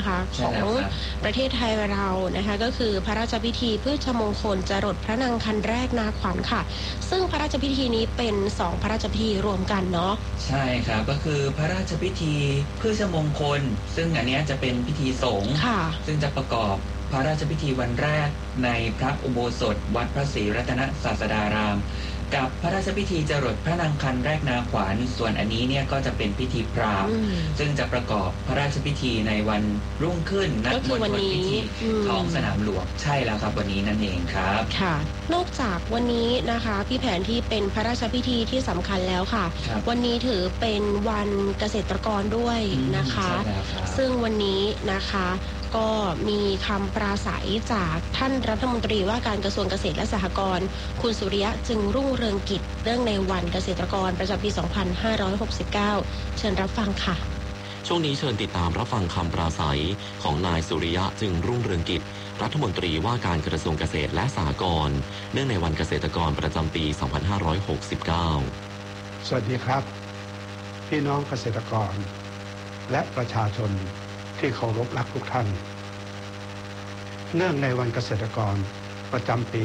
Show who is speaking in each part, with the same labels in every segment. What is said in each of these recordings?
Speaker 1: นะคะของประเทศไทยเรานะคะก็คือพระราชพิธีพืชมงคลจรดพระนางคันแรกนาขวัญค่ะซึ่งพระราชพิธีนี้เป็น2พระราชพิธีรวมกันเนาะ
Speaker 2: ใช่ครับก็คือพระราชพิธีพืชมงคลซึ่งอันนี้จะเป็นพิธีสงฆ์ซึ่งจะประกอบพระราชพิธีวันแรกในพระอุโบสถวัดพระศรีรัตนศาสดารามกับพระราชพิธีจรดพระนางคันแรกนาขวัญส่วนอันนี้เนี่ยก็จะเป็นพิธีพราหมณ์ซึ่งจะประกอบพระราชพิธีในวันรุ่งขึ้นณมณฑลพิธีท้องสนามหลวงใช่แล้วครับวันนี้นั่นเองครับ
Speaker 1: ค่ะนอกจากวันนี้นะคะพี่แผนที่เป็นพระราชพิธีที่สำคัญแล้วค่ะวันนี้ถือเป็นวันเกษตรกรด้วยนะคะซึ่งวันนี้นะคะก็มีคำปราศัยจากท่านรัฐมนตรีว่าการกระทรวงเกษตรและสหกรณ์คุณสุริยะจึงรุ่งเรืองกิจเรื่องในวันเกษตรกรประจำปี 2569 เชิญรับฟังค่ะ
Speaker 3: ช่วงนี้เชิญติดตามรับฟังคำปราศัยของนายสุริยะจึงรุ่งเรืองกิจรัฐมนตรีว่าการกระทรวงเกษตรและสหกรณ์เนื่องในวันเกษตรกรประจำปี 2569
Speaker 4: สวัสดีครับพี่น้องเกษตรกรและประชาชนที่เคารพรักทุกท่านเนื่องในวันเกษตรกรประจำปี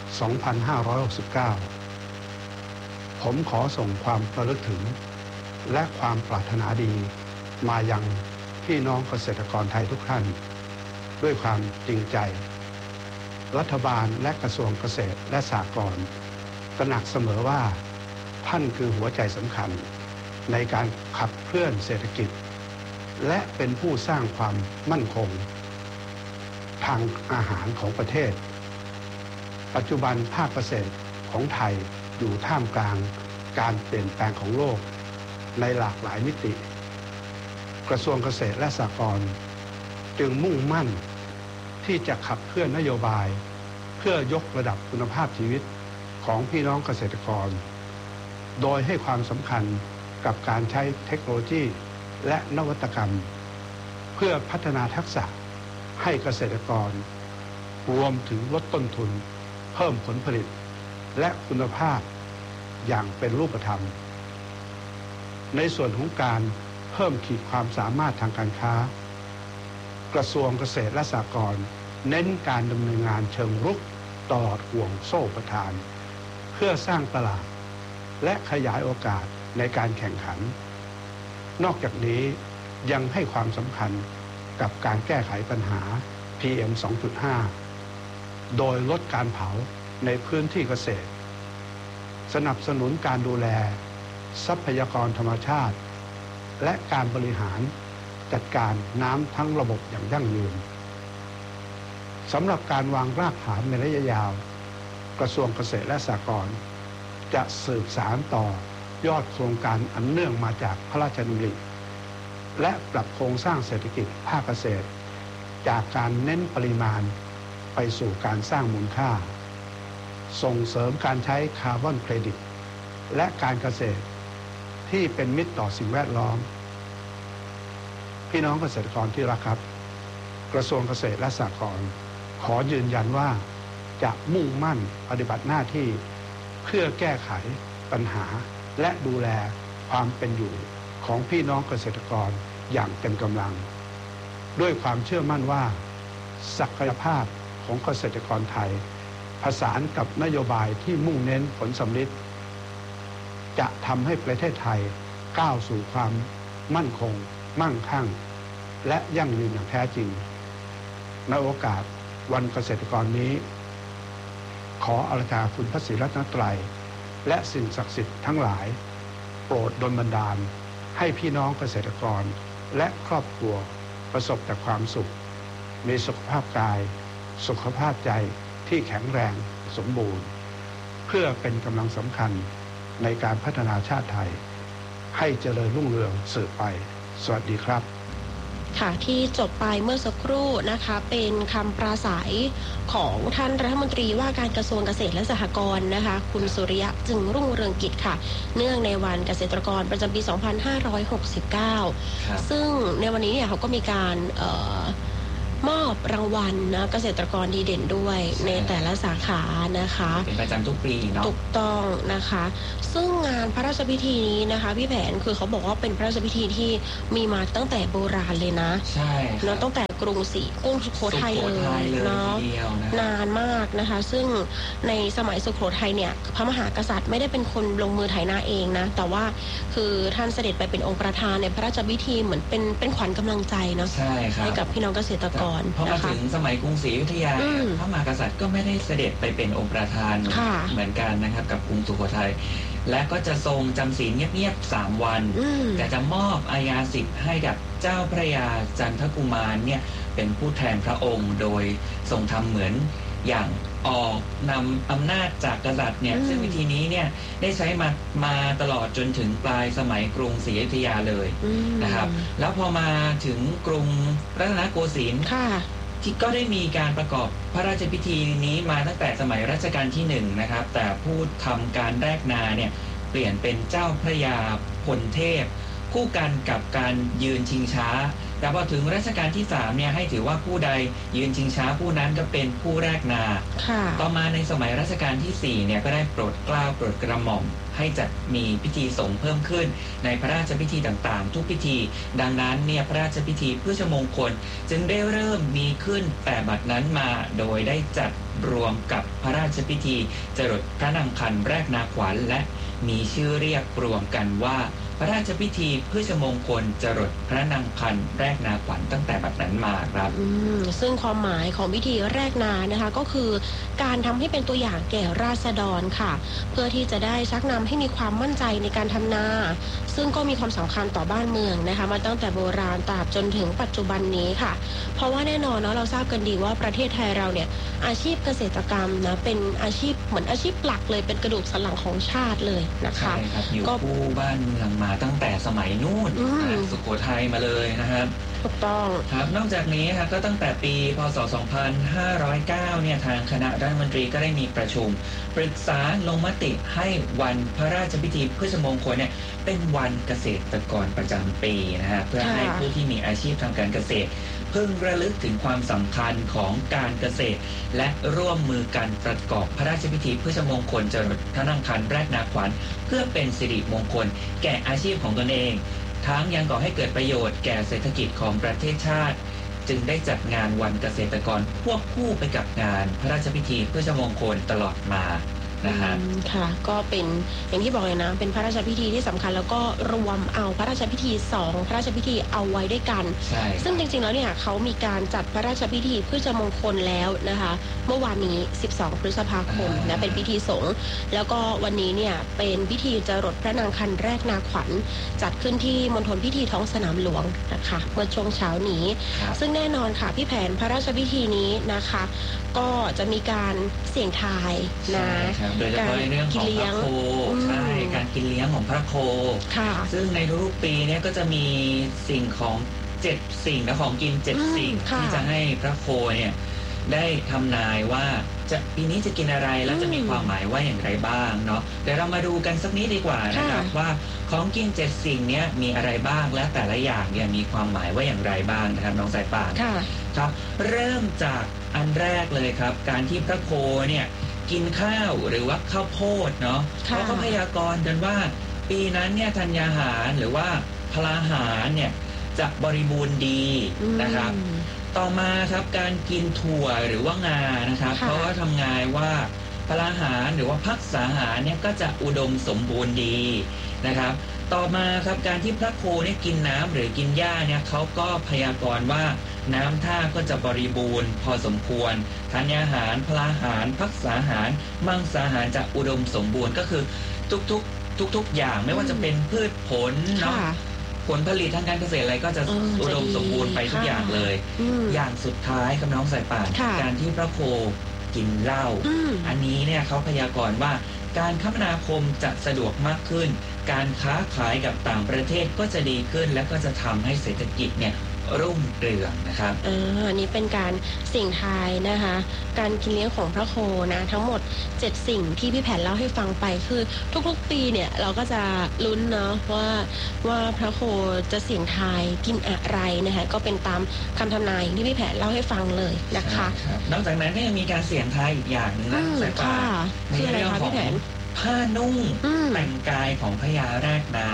Speaker 4: 2569 ผมขอส่งความระลึกถึงและความปรารถนาดีมายังพี่น้องเกษตรกรไทยทุกท่านด้วยความจริงใจรัฐบาลและกระทรวงเกษตรและสหกรณ์ตระหนักเสมอว่าท่านคือหัวใจสำคัญในการขับเคลื่อนเศรษฐกิจและเป็นผู้สร้างความมั่นคงทางอาหารของประเทศปัจจุบันภาคเกษตรของไทยอยู่ท่ามกลางการเปลี่ยนแปลงของโลกในหลากหลายมิติกระทรวงเกษตรและสหกรณ์จึงมุ่งมั่นที่จะขับเคลื่อนนโยบายเพื่อยกระดับคุณภาพชีวิตของพี่น้องเกษตรกรโดยให้ความสำคัญกับการใช้เทคโนโลยีและนวัตกรรมเพื่อพัฒนาทักษะให้เกษตรกรรวมถึงลดต้นทุนเพิ่มผลผลิตและคุณภาพอย่างเป็นรูปธรรมในส่วนของการเพิ่มขีดความสามารถทางการค้ากระทรวงเกษตรและสหกรณ์เน้นการดำเนินงานเชิงรุกตลอดห่วงโซ่ประทานเพื่อสร้างตลาดและขยายโอกาสในการแข่งขันนอกจากนี้ยังให้ความสำคัญกับการแก้ไขปัญหา PM 2.5 โดยลดการเผาในพื้นที่เกษตรสนับสนุนการดูแลทรัพยากรธรรมชาติและการบริหารจัดการน้ำทั้งระบบอย่างยั่งยืนสำหรับการวางรากฐานในระยะยาวกระทรวงเกษตรและสหกรณ์จะสืบสานต่อยอดโครงการอันเนื่องมาจากพระราชดำริและปรับโครงสร้างเศรษฐกิจภาคเกษตรจากการเน้นปริมาณไปสู่การสร้างมูลค่าส่งเสริมการใช้คาร์บอนเครดิตและการเกษตรที่เป็นมิตรต่อสิ่งแวดล้อมพี่น้องเกษตรกรที่รักครับกระทรวงเกษตรและสหกรณ์ขอยืนยันว่าจะมุ่งมั่นปฏิบัติหน้าที่เพื่อแก้ไขปัญหาและดูแลความเป็นอยู่ของพี่น้องเกษตรกรอย่างเต็มกำลังด้วยความเชื่อมั่นว่าศักยภาพของเกษตรกรไทยผสานกับนโยบายที่มุ่งเน้นผลสำลิดจะทำให้ประเทศไทยก้าวสู่ความมั่นคงมั่งคั่งและยั่งยืนอย่างแท้จริงในโอกาสวันเกษตรกรนี้ขออาราธนาคุณพระศรีรัตนตรัยและสิ่งศักดิ์สิทธิ์ทั้งหลายโปรดดลบันดาลให้พี่น้องเกษตรกรและครอบครัวประสบแต่ความสุขมีสุขภาพกายสุขภาพใจที่แข็งแรงสมบูรณ์เพื่อเป็นกำลังสำคัญในการพัฒนาชาติไทยให้เจริญรุ่งเรืองสืบไปสวัสดีครับ
Speaker 1: ค่ะที่จบไปเมื่อสักครู่นะคะเป็นคำปราศัยของท่านรัฐมนตรีว่าการกระทรวงเกษตรและสหกรณ์นะคะคุณสุริยะจึงรุ่งเรืองกิจค่ะเนื่องในวันเกษตรกรประจำปี 2569 ซึ่งในวันนี้เนี่ยเขาก็มีการมอบรางวัลนะเกษตรกรดีเด่นด้วยในแต่ละสาขานะคะ
Speaker 2: เป็นประจำทุกปีเนาะ
Speaker 1: ถูกต้องนะคะซึ่งงานพระราชพิธีนี้นะคะพี่แผนคือเขาบอกว่าเป็นพระราชพิธีที่มีมาตั้งแต่โบราณเลยนะ
Speaker 2: ใช่
Speaker 1: เนาะตั้งแต่กรุงศรีกรุงสุโขทัยเลยเนาะนานมากนะคะซึ่งในสมัยสุโขทัยเนี่ยพระมหากษัตริย์ไม่ได้เป็นคนลงมือไถนาเองนะแต่ว่าคือท่านเสด็จไปเป็นองค์ประธานในพระราชพิธีเหมือนเป็นขวัญกำลังใจเนาะให้กับพี่น้องเกษตรกร
Speaker 2: พอมาถึงสมัยกรุงศรีอยุธยาพระมหากษัตริย์ก็ไม่ได้เสด็จไปเป็นองค์ประธานเหมือนกันนะครับกับกรุงสุโขทัยและก็จะทรงจำศีลเงียบๆ3 วันแต่จะมอบอาญาสิทธิ์ให้กับเจ้าพระยาจันทกุมารเนี่ยเป็นผู้แทนพระองค์โดยทรงทำเหมือนอย่างออกนำอำนาจจากกษัตริย์เนี่ยซึ่งวิธีนี้เนี่ยได้ใช้มาตลอดจนถึงปลายสมัยกรุงศรีอยุธยาเลยนะครับแล้วพอมาถึงกรุงรัตนโกสินทร์ที่ก็ได้มีการประกอบพระราชพิธีนี้มาตั้งแต่สมัยรัชกาลที่1นะครับแต่ผู้ทำการแรกนาเนี่ยเปลี่ยนเป็นเจ้าพระยาพลเทพคู่กันกับการยืนชิงช้าแต่พอถึงรัชกาลที่3เนี่ยให้ถือว่าผู้ใดยืนชิงช้าผู้นั้นก็เป็นผู้แรกนาต่อมาในสมัยรัชกาลที่4เนี่ยก็ได้โปรดเกล้าโปรดกระหม่อมให้จัดมีพิธีสงฆ์เพิ่มขึ้นในพระราชพิธีต่างๆทุกพิธีดังนั้นเนี่ยพระราชพิธีพฤชมงคลจึงได้เริ่มมีขึ้นแต่บัดนั้นมาโดยได้จัดรวมกับพระราชพิธีจรดพระนางคันแรกนาขวัญและมีชื่อเรียกรวมกันว่าพระราชพิธีพฤชมงคลจรดพระนางคันแรกนาขวัญตั้งแต่บัดนั้นมาครับ
Speaker 1: ซึ่งความหมายของพิธีแรกนานะคะก็คือการทำให้เป็นตัวอย่างแก่ราษฎรค่ะเพื่อที่จะได้ชักนำให้มีความมั่นใจในการทำนาซึ่งก็มีความสำคัญต่อบ้านเมืองนะคะมาตั้งแต่โบราณตราบจนถึงปัจจุบันนี้ค่ะเพราะว่าแน่นอนเนาะเราทราบกันดีว่าประเทศไทยเราเนี่ยอาชีพเกษตรกรรมนะเป็นอาชีพเหมือนอาชีพหลักเลยเป็นกระดูกสันหลังของชาติเลยนะคะ
Speaker 2: ใช่ครับอยู่คู่บ้านเมืองมาตั้งแต่สมัยนู่นสุโขทัยมาเลยนะครับ
Speaker 1: ถูกต้อง
Speaker 2: ครับนอกจากนี้ครับก็ตั้งแต่ปีพ.ศ. 2509เนี่ยทางคณะรัฐมนตรีก็ได้มีประชุมปรึกษาลงมติให้วันพระราชพิธีพฤชมงคลเนี่ยเป็นวันเกษตรกรประจำปีนะฮะเพื่อให้ผู้ที่มีอาชีพทางการเกษตรพึงระลึกถึงความสำคัญของการเกษตรและร่วมมือกันประกอบพระราชพิธีพฤชมงคลจรดพระนางคันแรกนาขวัญเพื่อเป็นสิริมงคลแก่อาชีพของตนเองทั้งยังก่อให้เกิดประโยชน์แก่เศรษฐกิจของประเทศชาติจึงได้จัดงานวันเกษตรกรควบคู่ไปกับงานพระราชพิธีพฤชมงคลตลอดมานะคะ
Speaker 1: ค่ะก็เป็นอย่างที่บอกเลยนะเป็นพระราชพิธีที่สำคัญแล้วก็รวมเอาพระราชพิธี2พระราชพิธีเอาไว้ด้วยกันซึ่งจริงๆแล้วเนี่ยเขามีการจัดพระราชพิธีพฤชมงคลแล้วนะคะเมื่อวานนี้12พฤษภาคมนะเป็นพิธีสงฆ์แล้วก็วันนี้เนี่ยเป็นพิธีจรดพระนางคันแรกนาขวัญจัดขึ้นที่มณฑลพิธีท้องสนามหลวงนะคะเมื่อช่วงเช้านี้ซึ่งแน่นอนค่ะพี่แผนพระราชพิธีนี้นะคะก็จะมีการเสี่ยงทายนะ
Speaker 2: โดยเฉพาะในเรื่องของพระโคใช่การกินเลี้ยงของพระโคซึ่งในทุกปีนี้ก็จะมีสิ่งของ7สิ่งและของกิน7สิ่งที่จะให้พระโคเนี่ยได้ทำนายว่าจะปีนี้จะกินอะไรแล้วจะมีความหมายว่าอย่างไรบ้างเนาะเดี๋ยวเรามาดูกันสักนิดดีกว่านะครับว่าของกิน7สิ่งนี้มีอะไรบ้างและแต่ละอย่างเนี่ยมีความหมายว่าอย่างไรบ้างนะครับน้องสายป่านครับเริ่มจากอันแรกเลยครับการที่พระโคเนี่ยกินข้าวหรือว่าข้าวโพดเนาะเขาก็พยากรณ์กันว่าปีนั้นเนี่ยธัญญาหารหรือว่าพลาหารเนี่ยจะบริบูรณ์ดีนะครับต่อมาครับการกินถั่วหรือว่างานะครับเพราะว่าทำนายว่าพลาหารหรือว่าภักษาหารเนี่ยก็จะอุดมสมบูรณ์ดีนะครับต่อมาครับการที่พระโคเนี่ยกินน้ำหรือกินหญ้าเนี่ยเขาก็พยากรณ์ว่าน้ำท่าก็จะบริบูรณ์พอสมควรธัญญาหารพลาหารภักษาหารมังสาหารจะอุดมสมบูรณ์ก็คือทุกอย่างไม่ว่าจะเป็นพืชผลเนาะผลผลิตทางการเกษตรอะไรก็จะอุดมสมบูรณ์ไปทุกอย่างเลยอย่างสุดท้ายกับน้องสายป่านการที่พระโคกินเหล้าอันนี้เนี่ยเขาพยากรณ์ว่าการคมนาคมจะสะดวกมากขึ้นการค้าขายกับต่างประเทศก็จะดีขึ้นและก็จะทำให้เศรษฐกิจเนี่ยรุ่งเรืองนะครับ
Speaker 1: อันนี้เป็นการเสี่ยงทายนะคะการกินเลี้ยงของพระโคนะทั้งหมด7สิ่งที่พี่แผนเล่าให้ฟังไปคือทุกๆปีเนี่ยเราก็จะลุ้นเนาะว่าพระโคจะเสี่ยงทายกินอะไรนะคะก็เป็นตามคำทำนายที่พี่แผนเล่าให้ฟังเลยนะคะ
Speaker 2: นอกจากนั้นก็ยังมีการเสี่ยงทายอีกอย่างนึงนะสายป่าน
Speaker 1: คืออะไรคะพี่แผน
Speaker 2: ผ้านุ่งแต่งกายของพญาแรกนา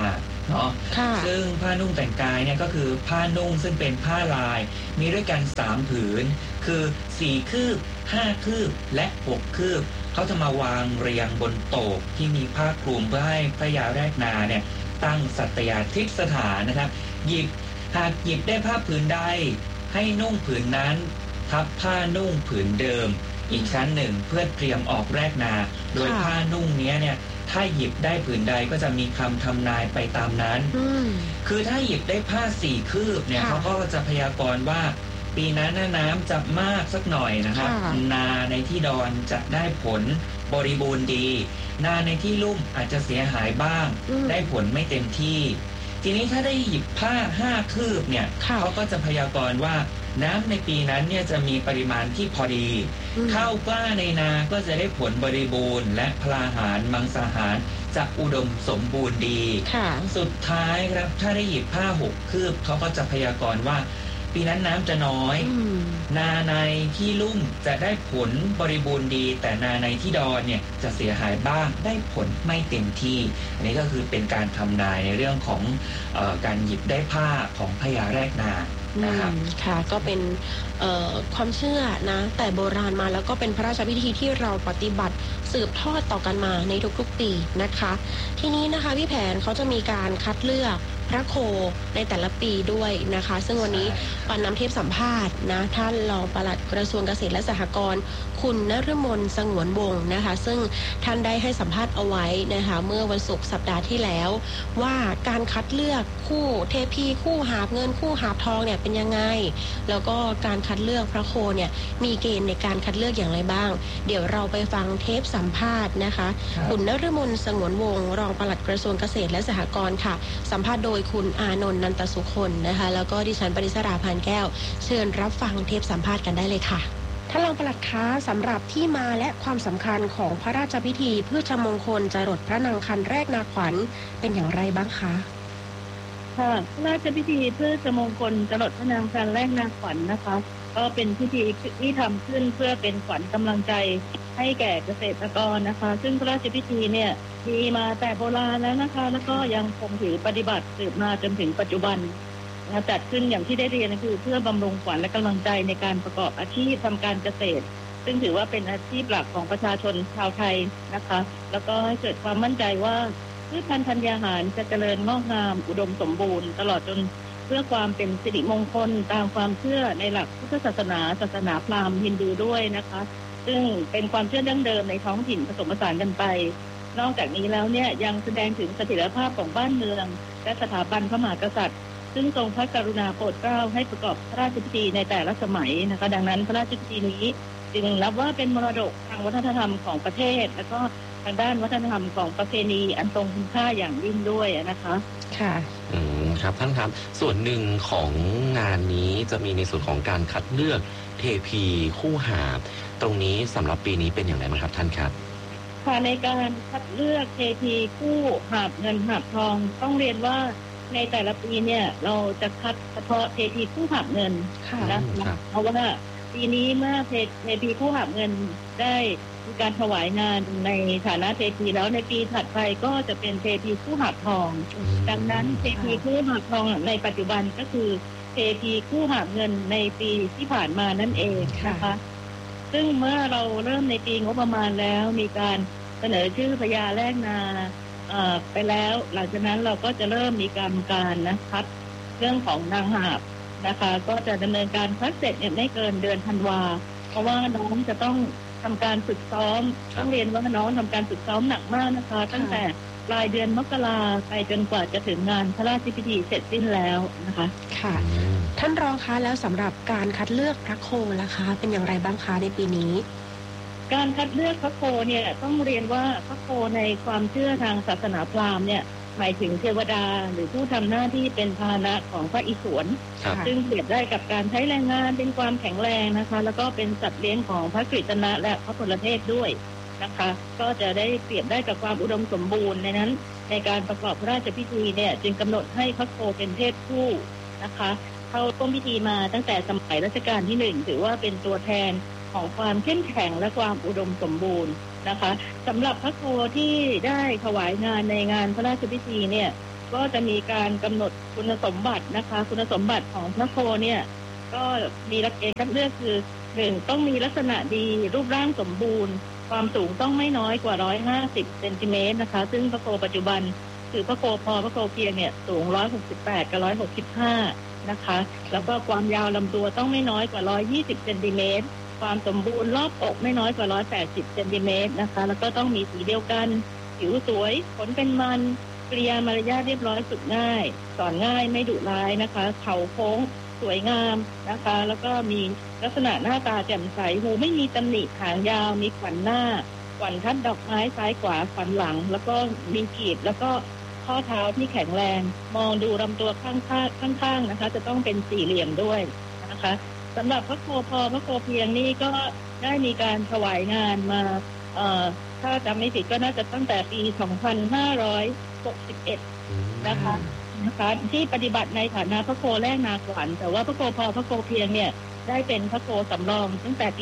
Speaker 2: เนาะซึ่งผ้านุ่งแต่งกายเนี่ยก็คือผ้านุ่งซึ่งเป็นผ้าลายมีด้วยกัน3ผืนคือ4คืบ5คืบและ6คืบเขาจะมาวางเรียงบนโต๊ะที่มีผ้าคลุมเพื่อให้พระยาแรกนาเนี่ยตั้งสัตยาธิสถานนะครับหากหยิบได้ผ้าผืนใดให้นุ่งผืนนั้นทับผ้านุ่งผืนเดิมอีกชั้นหนึ่งเพื่อเตรียมออกแรกนาโดยผ้านุ่งนี้เนี่ยถ้าหยิบได้ผืนใดก็จะมีคำทำนายไปตามนั้นคือถ้าหยิบได้ผ้า4คืบเนี่ยเขาก็จะพยากรณ์ว่าปีนั้นน้ำจะมากสักหน่อยนะครับนาในที่ดอนจะได้ผลบริบูรณ์ดีนาในที่ลุ่มอาจจะเสียหายบ้างได้ผลไม่เต็มที่ทีนี้ถ้าได้หยิบผ้า5คืบเนี่ยเขาก็จะพยากรณ์ว่าน้ำในปีนั้นเนี่ยจะมีปริมาณที่พอดีข้าวกล้าในนาก็จะได้ผลบริบูรณ์และพลาหารมังสาหารจะอุดมสมบูรณ์ดีสุดท้ายครับถ้าได้หยิบผ้า6คืบเขาก็จะพยากรณ์ว่าปีนั้นน้ำจะน้อยนาในที่ลุ่มจะได้ผลบริบูรณ์ดีแต่นาในที่ดอนเนี่ยจะเสียหายบ้างได้ผลไม่เต็มที่อันนี้ก็คือเป็นการทำนายในเรื่องของการหยิบได้ผ้าของพญาแรกนานะครับ
Speaker 1: ค่ะก็เป็นความเชื่อนะแต่โบราณมาแล้วก็เป็นพระราชพิธีที่เราปฏิบัติสืบทอดต่อกันมาในทุกๆปีนะคะทีนี้นะคะพี่แผนเขาจะมีการคัดเลือกพระโคในแต่ละปีด้วยนะคะซึ่งวันนี้ปันน้ำเทพสัมภาษณ์นะท่านรองปลัดกระทรวงเกษตรและสหกรณ์คุณนฤมลสงวนวงศ์นะคะซึ่งท่านได้ให้สัมภาษณ์เอาไว้นะคะเมื่อวันศุกร์สัปดาห์ที่แล้วว่าการคัดเลือกคู่เทพีคู่หาบเงินคู่หาบทองเนี่ยเป็นยังไงแล้วก็การคัดเลือกพระโคเนี่ยมีเกณฑ์ในการคัดเลือกอย่างไรบ้างเดี๋ยวเราไปฟังเทปสัมภาษณ์นะคะคุณนฤมลสงวนวงศ์รองปลัดกระทรวงเกษตรและสหกรณ์ค่ะสัมภาษณ์โดยคุณอานนท์นันตสุคนนะคะแล้วก็ดิฉันปริศราพานแก้วเชิญรับฟังเทปสัมภาษณ์กันได้เลยค่ะท่านรองปลัดคะสำหรับที่มาและความสำคัญของพระราชพิธีพืชมงคลจรดพระนางคันแรกนาขวัญเป็นอย่างไรบ้างคะ
Speaker 5: ค่ะพระราชพิธีพืชมงคลจรดพระนางคันแรกนาขวัญนะคะก็เป็นพิธีที่ทำขึ้นเพื่อเป็นขวัญกำลังใจให้แก่เกษตรกรนะคะซึ่งพระราชพิธีเนี่ยมีมาแต่โบราณแล้วนะคะแล้วก็ยังคงถือปฏิบัติสืบมาจนถึงปัจจุบันจัดขึ้นอย่างที่ได้เรียนคือเพื่อบำรุงขวัญและกำลังใจในการประกอบอาชีพทำการเกษตรซึ่งถือว่าเป็นอาชีพหลักของประชาชนชาวไทยนะคะแล้วก็ให้เกิดความมั่นใจว่าพืชพันธุ์ธัญญาหารจะเจริญงอกงามอุดมสมบูรณ์ตลอดจนเพื่อความเป็นสิริมงคลตามความเชื่อในหลักพุทธศาสนาพราหมณ์ฮินดูด้วยนะคะซึ่งเป็นความเชื่อดั้งเดิมในท้องถิ่นผสมผสานกันไปนอกจากนี้แล้วเนี่ยยังแสดงถึงเสถียรภาพของบ้านเมืองและสถาบันพระมหากษัตริย์ซึ่งทรงพระกรุณาโปรดเกล้าให้ประกอบพระราชพิธีในแต่ละสมัยนะคะดังนั้นพระราชพิธีนี้จึงนับว่าเป็นมรดกทางวัฒนธรรมของประเทศและก็ทางด้านวัฒนธรรมของประเพณีอันทรงคุณค่าอย่างยิ่งด้วยนะคะ
Speaker 1: ค่ะ
Speaker 3: ครับท่านครับส่วนหนึ่งของงานนี้จะมีในส่วนของการคัดเลือกเทพีคู่หาบตรงนี้สำหรับปีนี้เป็นอย่างไรบ้างครับท่านครับ
Speaker 5: ค่ะในการคัดเลือกเทพีคู่หาบเงินหาบทองต้องเรียนว่าในแต่ละปีเนี่ยเราจะคัดเฉพาะเทพีคู่หาบเงินนะคะเพราะว่าปีนี้เมื่อเทพีคู่หาบเงินได้มีการถวายงานในฐานะเทพีแล้วในปีถัดไปก็จะเป็นเทพีคู่หาบทองดังนั้นเทพีคู่หาบทองในปัจจุบันก็คือเทพีคู่หาบเงินในปีที่ผ่านมานั่นเองนะคะซึ่งเมื่อเราเริ่มในปีงบประมาณแล้วมีการเสนอชื่อพญาแรกนาไปแล้วหลังจากนั้นเราก็จะเริ่มมีการคัดเรื่องของนางหาบนะคะก็จะดำเนินการคัดเสร็จไม่เกินเดือนธันวาเพราะว่าน้องจะต้องทำการฝึกซ้อมต้องเรียนว่าน้องทำการฝึกซ้อมหนักมากนะคะตั้งแต่ปลายเดือนมกราไปจนกว่าจะถึงงานพระราชพิธีเสร็จสิ้นแล้วนะคะ
Speaker 1: ค่ะท่านรองคะแล้วสำหรับการคัดเลือกพระโคล่ะคะเป็นอย่างไรบ้างคะในปีนี้
Speaker 5: การคัดเลือกพระโคเนี่ยต้องเรียนว่าพระโคในความเชื่อทางศาสนาพราหมณ์เนี่ยหมายถึงเทวดาหรือผู้ทำหน้าที่เป็นพาหนะของพระอิศวรซึ่งเปรียบได้กับการใช้แรงงานเป็นความแข็งแรงนะคะแล้วก็เป็นสัตว์เลี้ยงของพระกฤษณะและพระพลเทพด้วยนะคะก็จะได้เปรียบได้กับความอุดมสมบูรณ์ในนั้นในการประกอบพระราชพิธีเนี่ยจึงกำหนดให้พระโคเป็นเพศผู้นะคะเข้าร่วมพิธีมาตั้งแต่สมัยรัชกาลที่1ถือว่าเป็นตัวแทนของความเข้มแข็งและความอุดมสมบูรณ์นะคะสำหรับพระโคที่ได้ถวายงานในงานพระราชพิธีเนี่ยก็จะมีการกำหนดคุณสมบัตินะคะคุณสมบัติของพระโคเนี่ยก็มีหลักเกณฑ์คัดเลือกคือ1ต้องมีลักษณะดีรูปร่างสมบูรณ์ความสูงต้องไม่น้อยกว่า150เซนติเมตรนะคะซึ่งพระโคปัจจุบันคือพระโคพอพระโคเพียงเนี่ยสูง168กับ165นะคะแล้วก็ความยาวลำตัวต้องไม่น้อยกว่า120เซนติเมตรความสมบูรณ์รอบอกไม่น้อยกว่า180เซนติเมตรนะคะแล้วก็ต้องมีสีเดียวกันผิวสวยขนเป็นมันกริยามารยาทเรียบร้อยฝึกง่ายสอนง่ายไม่ดุร้ายนะคะเขาโค้งสวยงามนะคะแล้วก็มีลักษณะหน้าตาแจ่มใสหูไม่มีตำหนิหางยาวมีขวัญหน้าขวัญทัดดอกไม้ซ้ายขวาขวัญหลังแล้วก็มีกีบแล้วก็ข้อเท้าที่แข็งแรงมองดูลำตัวข้างๆนะคะจะต้องเป็นสี่เหลี่ยมด้วยนะคะสำหรับพระโคพอพระโคเพียงนี่ก็ได้มีการถวายงานมาถ้าจำไม่ผิดก็น่าจะตั้งแต่ปี 2561 นะคะที่ปฏิบัติในฐานะพระโคแรกนาขวัญแต่ว่าพระโคพอพระโคเพียงเนี่ยได้เป็นพระโคสำรองตั้งแต่ปี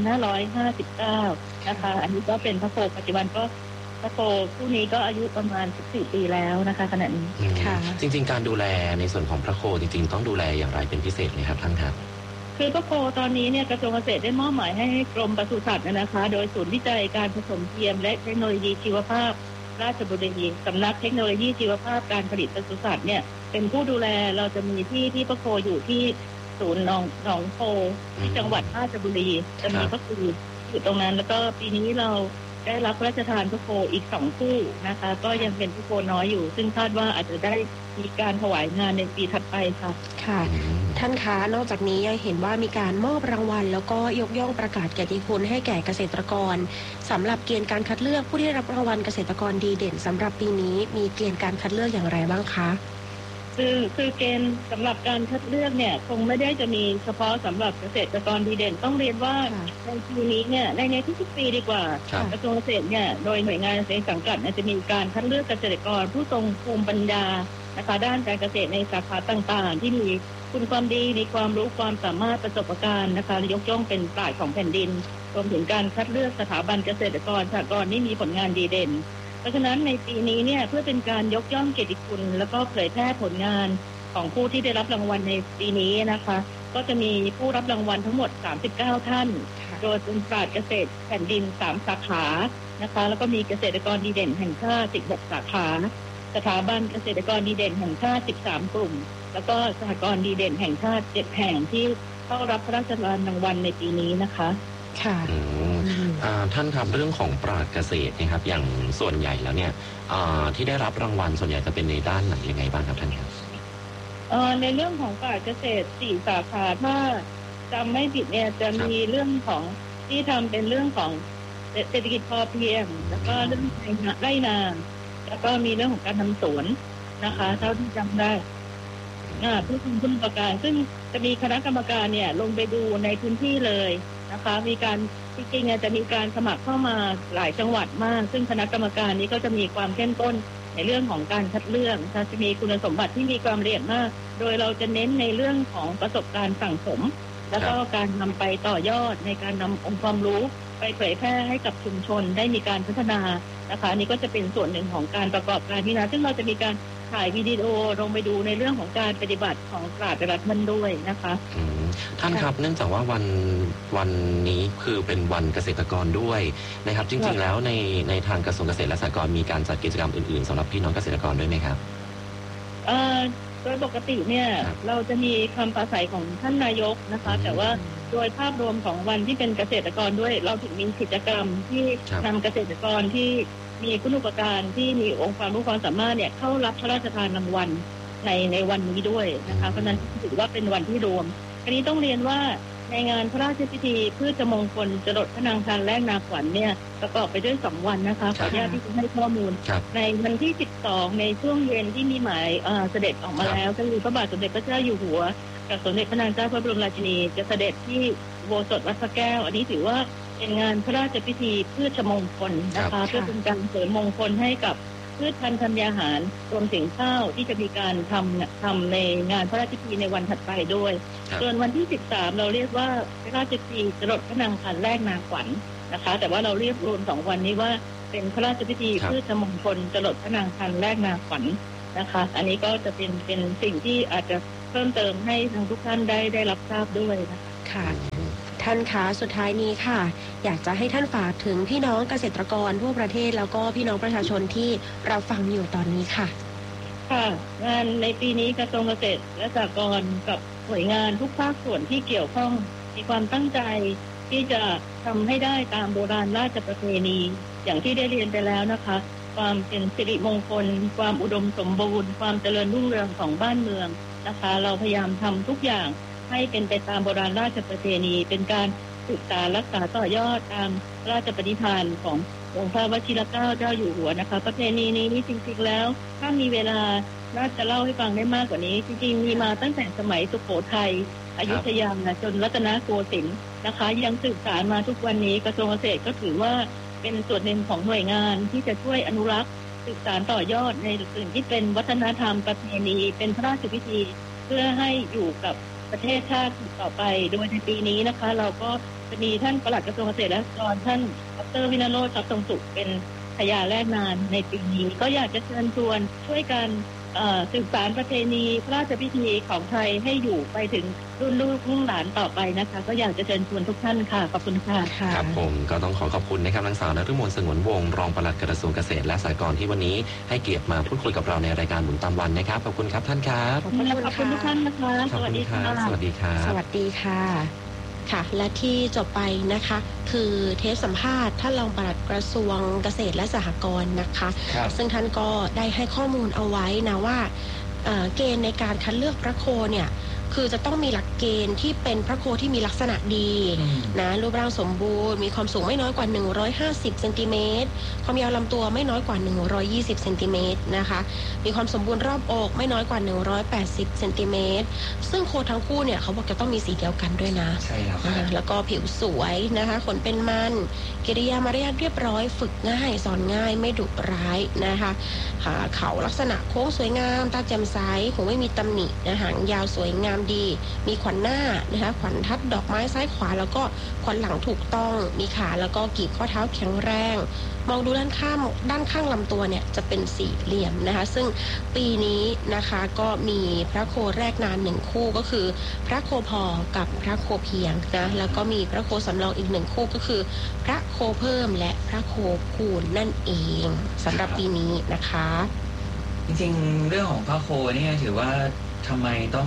Speaker 5: 2559 นะคะอันนี้ก็เป็นพระโคปัจจุบันก็พระโคผู้นี้ก็อายุประมาณ14 ปีแล้วนะคะขณะนี้
Speaker 3: ค่ะจริงๆการดูแลในส่วนของพระโคจริงๆต้องดูแลอย่างไรเป็นพิเศษไหมครับท่านครับ
Speaker 5: คือพระโคตอนนี้เนี่ยกระทรวงเกษตรได้มอบหมายให้กรมปศุสัตว์นะคะโดยศูนย์วิจัยการผสมเทียมและเทคโนโลยีชีวภาพราชบุรีสำนักเทคโนโลยีชีวภาพการผลิตปศุสัตว์เนี่ยเป็นผู้ดูแลเราจะมีที่พระโคอยู่ที่ศูนย์หนองโพที่จังหวัดราชบุรีจะมีพระโคอยู่ตรงนั้นแล้วก็ปีนี้เราได้รับพระราชทานพระโคอีก2 คู่นะคะก็ยังเป็นพระโคน้อยอยู่ซึ่งคาดว่าอาจจะได้มีการถวายงานในปีถัดไปค่ะ
Speaker 1: ค่ะท่านคะนอกจากนี้ยังเห็นว่ามีการมอบรางวัลแล้วก็ยกย่องประกาศเกียรติคุณให้แก่เกษตรกรสำหรับเกณฑ์การคัดเลือกผู้ที่รับรางวัลเกษตรกรดีเด่นสำหรับปีนี้มีเกณฑ์การคัดเลือกอย่างไรบ้างคะ
Speaker 5: คือเกณฑ์สำหรับการคัดเลือกเนี่ยคงไม่ได้จะมีเฉพาะสำหรับเกษตรกรดีเด่นต้องเรียนว่าในปีนี้เนี่ยในทุกปีดีกว่ากระทรวงเกษตรเนี่ยโดยหน่วยงานในสังกัดจะมีการคัดเลือกเกษตรกรผู้ทรงภูมิปัญญานะคะด้านการเกษตรในสาขาต่างๆที่มีคุณความดีมีความรู้ความสามารถประสบการณ์นะคะยกย่องเป็นปราชญ์ของแผ่นดินรวมถึงการคัดเลือกสถาบันเกษตรกรสหกรณ์ที่มีผลงานดีเด่นเพราะฉะนั้นในปีนี้เนี่ยเพื่อเป็นการยกย่องเกียรติคุณแล้วก็เผยแพร่ผลงานของผู้ที่ได้รับรางวัลในปีนี้นะคะก็จะมีผู้รับรางวัลทั้งหมด39ท่านโดยเป็นปราชญ์เกษตรแผ่นดิน3สาขานะคะแล้วก็มีเกษตรกรดีเด่นแห่งชาติ16สาขาสถาบันเกษตรกรดีเด่นแห่งชาติ13กลุ่มแล้วก็สหกรณ์ดีเด่นแห่งชาติ7แห่งที่เข้ารับพระราชทานรางวัลในปีนี้นะคะ
Speaker 1: ค่ะ
Speaker 3: ท่านครับเรื่องของปราชญ์เกษตรนะครับอย่างส่วนใหญ่แล้วเนี่ยที่ได้รับรางวัลส่วนใหญ่จะเป็นในด้านไหนยังไงบ้างครับท่านครับ
Speaker 5: ในเรื่องของปราชญ์เกษตร4สาขาถ้าจำไม่ผิดเนี่ยจะมีเรื่องของที่ทำเป็นเรื่องของเศรษฐกิจพอเพียงแล้วก็เรื่องไร่นาแล้วก็มีเรื่องของการทำสวนนะคะเท่าที่จำได้ผู้ทำคุณประการซึ่งจะมีคณะกรรมการเนี่ยลงไปดูในพื้นที่เลยนะคะมีการจริงๆจะมีการสมัครเข้ามาหลายจังหวัดมากซึ่งคณะกรรมการนี้ก็จะมีความเข้มข้นในเรื่องของการคัดเลือกจะมีคุณสมบัติที่มีความละเอียดมากโดยเราจะเน้นในเรื่องของประสบการณ์สั่งสมแล้วก็การนำไปต่อยอดในการนำองค์ความรู้ไปเผยแพร่ให้กับชุมชนได้มีการพัฒนานะคะนี่ก็จะเป็นส่วนหนึ่งของการประกอบการที่นะซึ่งเราจะมีการถ่ายวิดีโอลงไปดูในเรื่องของการปฏิบัติของปราชญ์รัฐมันด้วยนะคะ
Speaker 3: ท่านครับเนื่องจากว่าวันนี้คือเป็นวันเกษตรกรด้วยนะครับจริงๆแล้วในทางกระทรวงเกษตรและสหกรณ์มีการจัดกิจกรรมอื่นๆสำหรับพี่น้องเกษตรกรด้วยไหมครับ
Speaker 5: โดยปกติเนี่ยเราจะมีคำปราศัยของท่านนายกนะคะแต่ว่าโดยภาพรวมของวันที่เป็นเกษตรกรด้วยเราถึงมีกิจกรรมที่นำเกษตรกรที่มีคุณูปการที่มีองค์ความรู้ความสามารถเนี่ยเข้ารับพระราชทานรางวัลในวันนี้ด้วยนะคะเพราะนั้นถือว่าเป็นวันที่รวมอันนี้ต้องเรียนว่าในงานพระราชพิธีพืชมงคลจรดพระนางคันแรกนาขวัญเนี่ยประกอบไปด้วย2วันนะคะขออนุญาตที่จะให้ข้อมูลในวันที่12ในช่วงเย็นที่มีหมายเสด็จออกมาแล้วก็คือพระบาทสมเด็จพระเจ้าอยู่หัวกับสมเด็จพระนางเจ้าพระบรมราชินีจะเสด็จที่อุโบสถวัดพระแก้วอันนี้ถือว่าเป็นงานพระราชพิธีพืชมงคลนะคะเพื่อเป็นการเสริมมงคลให้กับพืชพันธุ์ธัญญาหารรวมถึงข้าวที่จะมีการทำในงานพระราชพิธีในวันถัดไปด้วยส่วนวันที่13เราเรียกว่าพระราชพิธีจรดพระนางคันแรกนาขวัญนะคะแต่ว่าเราเรียกรวม2วันนี้ว่าเป็นพระราชพิธีพืชมงคลจรดพระนางคันแรกนาขวัญนะคะ อันนี้ก็จะเป็นสิ่งที่อาจจะเพิ่มเติมให้ทางทุกท่านได้รับทราบด้วยนะคะ
Speaker 1: ค่ะท่านคะสุดท้ายนี้ค่ะอยากจะให้ท่านฝากถึงพี่น้องเกษตรกรทั่วประเทศแล้วก็พี่น้องประชาชนที่เราฟังอยู่ตอนนี้ค่ะ
Speaker 5: ค่ะงานในปีนี้กระทรวงเกษตรและสหกรณ์กับหน่วยงานทุกภาคส่วนที่เกี่ยวข้องมีความตั้งใจที่จะทำให้ได้ตามโบราณราชประเพณีอย่างที่ได้เรียนไปแล้วนะคะความเป็นสิริมงคลความอุดมสมบูรณ์ความเจริญรุ่งเรืองของบ้านเมืองนะคะเราพยายามทำทุกอย่างให้เป็นไปตามโบราณราชประเพณีเป็นการศึกษารักษาต่อยอดตามราชปณิธานขององค์พระวชิรเกล้าเจ้าอยู่หัวนะคะประเพณีนี้จริงๆแล้วถ้ามีเวลาน่าจะเล่าให้ฟังได้มากกว่านี้จริงๆมีมาตั้งแต่สมัยสุโขทัยอยุธยาจนรัตนโกสินทร์นะคะยังสืบสานมาทุกวันนี้กระทรวงเกษตรก็ถือว่าเป็นส่วนหนึ่งของหน่วยงานที่จะช่วยอนุรักษ์สืบสานต่อยอดในสิ่งที่เป็นวัฒนธรรมประเพณีเป็นพระราชพิธีเพื่อให้อยู่กับประเทศชาติต่อไปโดยในปีนี้นะคะเราก็จะมีท่านปลัดกระทรวงเกษตรและสหกรณ์ท่านดร.วินโรจน์ทรัพย์ทรงสุขเป็นพยาแรกนานในปีนี้ก็อยากจะเชิญชวนช่วยกันสืบสานประเพณีพระราชพิธีของไทยให้อยู่ไปถึงรุ่นลูกรุ่นหลานต่อไปนะคะก็อยากจะเชิญชวนทุกท่านค่ะขอบคุณค่ะ
Speaker 3: ครับผมก็ต้องขอบคุณนะครับนางสาวนฤมลสงวนวงศ์รองปลัดกระทรวงเกษตรและสหกรณ์ที่วันนี้ให้เกียรติมาพูดคุยกับเราในรายการหมุนตามวันนะครับขอบคุณครับท่านครับ
Speaker 5: ขอบคุณทุกท่านนะคะ
Speaker 3: สวัสดีค่ะสวัสดีครับ
Speaker 1: สวัสดีค่ะค่ะและที่จบไปนะคะคือเทปสัมภาษณ์ท่านรองปลัดกระทรวงเกษตรและสหกรณ์นะคะซึ่งท่านก็ได้ให้ข้อมูลเอาไว้นะว่าเกณฑ์ในการคัดเลือกพระโคเนี่ยคือจะต้องมีหลักเกณฑ์ที่เป็นพระโคที่มีลักษณะดีนะรูปร่างสมบูรณ์มีความสูงไม่น้อยกว่า150เซนติเมตรความยาวลำตัวไม่น้อยกว่า120เซนติเมตรนะคะมีความสมบูรณ์รอบอกไม่น้อยกว่า180เซนติเมตรซึ่งโคทั้งคู่เนี่ยเขาบอกจะต้องมีสีเดียวกันด้วยนะ
Speaker 2: ใช่
Speaker 1: แล้วก็ผิวสวยนะคะขนเป็นมันกิริยามารยาทเรียบร้อยฝึกง่ายสอนง่ายไม่ดุร้ายนะคะเขาลักษณะโค้งสวยงามตาแจ่มใสหูไม่มีตำหนินะหางยาวสวยงามดีมีขวัญหน้านะคะขวัญทัดดอกไม้ซ้ายขวาแล้วก็ขวัญหลังถูกต้องมีขาแล้วก็กีบข้อเท้าแข็งแรงมองดูด้านข้างลำตัวเนี่ยจะเป็นสี่เหลี่ยมนะคะซึ่งปีนี้นะคะก็มีพระโคแรกนาน1คู่ก็คือพระโคพอกับพระโคเพียงนะแล้วก็มีพระโคสำรองอีก1คู่ก็คือพระโคเพิ่มและพระโคคูณนั่นเองสำหรับปีนี้นะคะ
Speaker 2: จริงๆเรื่องของพระโคเนี่ยถือว่าทำไมต้อง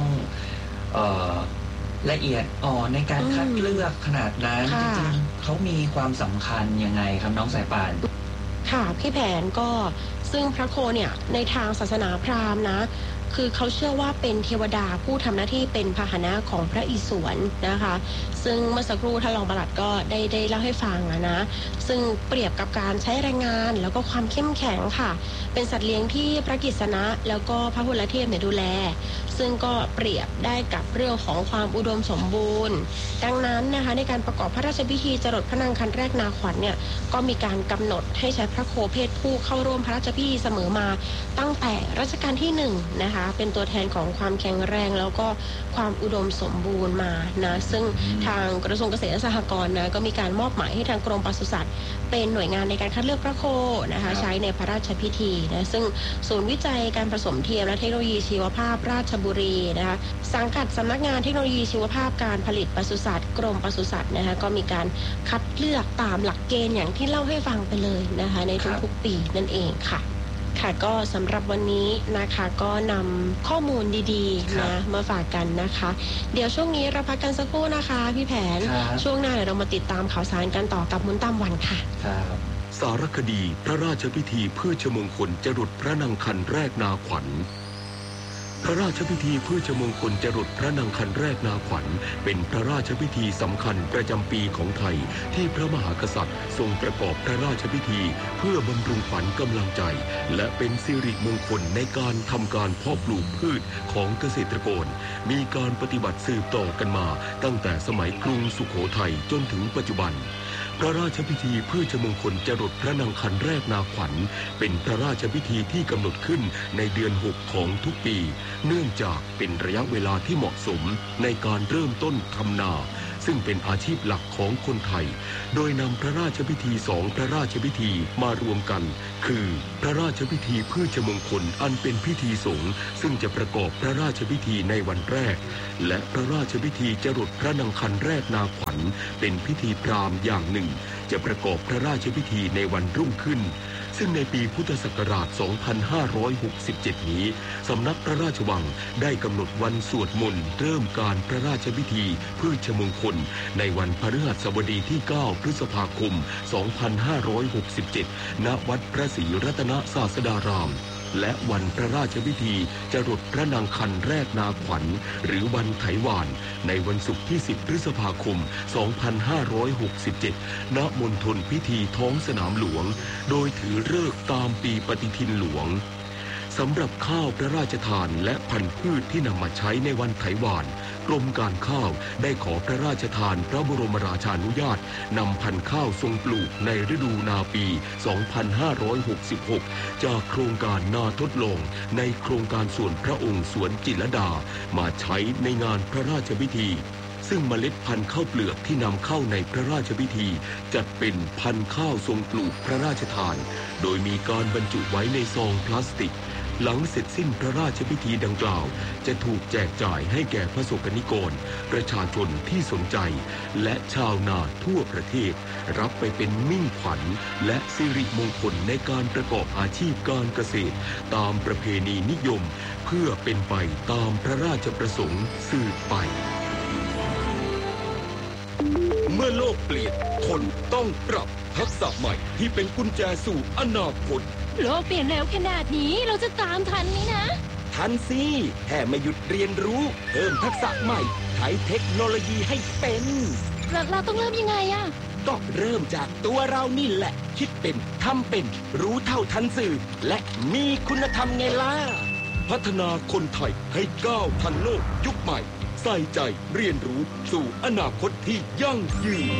Speaker 2: ละเอียดอ่อนในการคัดเลือกขนาดนั้นจริงๆเขามีความสำคัญยังไงครับน้องสายป่าน
Speaker 1: ค่ะพี่แผนก็ซึ่งพระโคเนี่ยในทางศาสนาพราหมณ์นะคือเขาเชื่อว่าเป็นเทวดาผู้ทำหน้าที่เป็นพาหนะของพระอิศวรนะคะซึ่งเมื่อสักครู่ท่านรองปลัดก็ได้เล่าให้ฟังนะซึ่งเปรียบกับการใช้แรงงานแล้วก็ความเข้มแข็งค่ะเป็นสัตว์เลี้ยงที่พระกฤษณะแล้วก็พระพุทธเทพเนี่ยดูแลซึ่งก็เปรียบได้กับเรื่องของความอุดมสมบูรณ์ดังนั้นนะคะในการประกอบพระราชพิธีจรดพระนางคันแรกนาขวัญเนี่ยก็มีการกำหนดให้ใช้พระโคเพศผู้เข้าร่วมพระราชพิธีเสมอมาตั้งแต่รัชกาลที่1นะคะเป็นตัวแทนของความแข็งแรงแล้วก็ความอุดมสมบูรณ์มานะซึ่งทางกระทรวงเกษตรและสหกรณ์นะก็มีการมอบหมายให้ทางกรมปศุสัตว์เป็นหน่วยงานในการคัดเลือกพระโคนะคะใช้ในพระราชพิธีนะซึ่งศูนย์วิจัยการผสมเทียมและเทคโนโลยีชีวภาพราชบุรีนะคะสังกัดสำนักงานเทคโนโลยีชีวภาพการผลิตปศุสัตว์กรมปศุสัตว์นะคะก็มีการคัดเลือกตามหลักเกณฑ์อย่างที่เล่าให้ฟังไปเลยนะคะในทุกๆปีนั่นเองค่ะค่ะก็สำหรับวันนี้นะคะก็นำข้อมูลดีๆนะมาฝากกันนะคะเดี๋ยวช่วงนี้เราพักกันสักครู่นะคะพี่แผนช่วงหน้าเดี๋ยวเรามาติดตามข่าวสารกันต่อกับหมุนตามวันค่ะ
Speaker 6: สารคดีพระราชพิธีพืชมงคลจรดพระนางคันแรกนาขวัญพระราชพิธีพืชมงคลจรดพระนางคันแรกนาขวัญเป็นพระราชพิธีสำคัญประจำปีของไทยที่พระมหากษัตริย์ทรงประกอบพระราชพิธีเพื่อบำรุงขวัญกำลังใจและเป็นสิริมงคลในการทำการเพาะปลูกพืชของเกษตรกรมีการปฏิบัติสืบต่อกันมาตั้งแต่สมัยกรุงสุโขทัยจนถึงปัจจุบันพระราชพิธีพืชมงคลจรดพระนางคันแรกนาขวัญเป็นพระราชพิธีที่กำหนดขึ้นในเดือน6ของทุกปีเนื่องจากเป็นระยะเวลาที่เหมาะสมในการเริ่มต้นทำนาซึ่งเป็นอาชีพหลักของคนไทยโดยนำพระราชพิธี2พระราชพิธีมารวมกันคือพระราชพิธีพืชมงคลอันเป็นพิธีสงฆ์ซึ่งจะประกอบพระราชพิธีในวันแรกและพระราชพิธีจรดพระนางคันแรกนาขวัญเป็นพิธีพราหมณ์อย่างหนึ่งจะประกอบพระราชพิธีในวันรุ่งขึ้นซึ่งในปีพุทธศักราช 2567 นี้สำนักพระราชวังได้กำหนดวันสวดมนต์เริ่มการพระราชพิธีพืชมงคลในวันพฤหัสบดีที่ 9 พฤษภาคม 2567 ณ วัดพระศรีรัตนศาสดารามและวันพระราชพิธีจรดพระนางคันแรกนาขวัญหรือวันไถหวานในวันศุกร์ที่ 10 พฤษภาคม 2567 ณ มณฑลพิธีท้องสนามหลวงโดยถือฤกษ์ตามปีปฏิทินหลวงสำหรับข้าวพระราชทานและพันธุ์พืชที่นำมาใช้ในวันไถหวานกรมการข้าวได้ขอพระราชทานพระบรมราชานุญาตนำพันธุ์ข้าวทรงปลูกในฤดูนาปี 2566 จากโครงการนาทดลองในโครงการส่วนพระองค์สวนจิตรลดามาใช้ในงานพระราชพิธีซึ่งเมล็ดพันธุ์ข้าวเปลือกที่นำเข้าในพระราชพิธีจัดเป็นพันธุ์ข้าวทรงปลูกพระราชทานโดยมีการบรรจุไว้ในซองพลาสติกหลังเสร็จสิ้นพระราชพิธีดังกล่าวจะถูกแจกจ่ายให้แก่พระสงฆ์นิกรประชาชนที่สนใจและชาวนาทั่วประเทศรับไปเป็นมิ่งขวัญและสิริมงคลในการประกอบอาชีพการเกษตรตามประเพณีนิยมเพื่อเป็นไปตามพระราชประสงค์สืบไปเมื่อโลกเปลี่ยนคนต้องปรับทักษะใหม่ที่เป็นกุญแจสู่อนาคต
Speaker 7: โลกเปลี่ยนเร็วขนาดนี้เราจะตามทันไหมนะ
Speaker 6: ทันสิแค่ไม่หยุดเรียนรู้เพิ่มทักษะใหม่ใช้เทคโนโลยีให้เป็น
Speaker 7: เราต้องเริ่มยังไงอะ
Speaker 6: ก็เริ่มจากตัวเรานี่แหละคิดเป็นทำเป็นรู้เท่าทันสื่อและมีคุณธรรมไงล่ะพัฒนาคนไทยให้ก้าวทันโลกยุคใหม่ใส่ใจเรียนรู้สู่อนาคตที่ยั่งยืน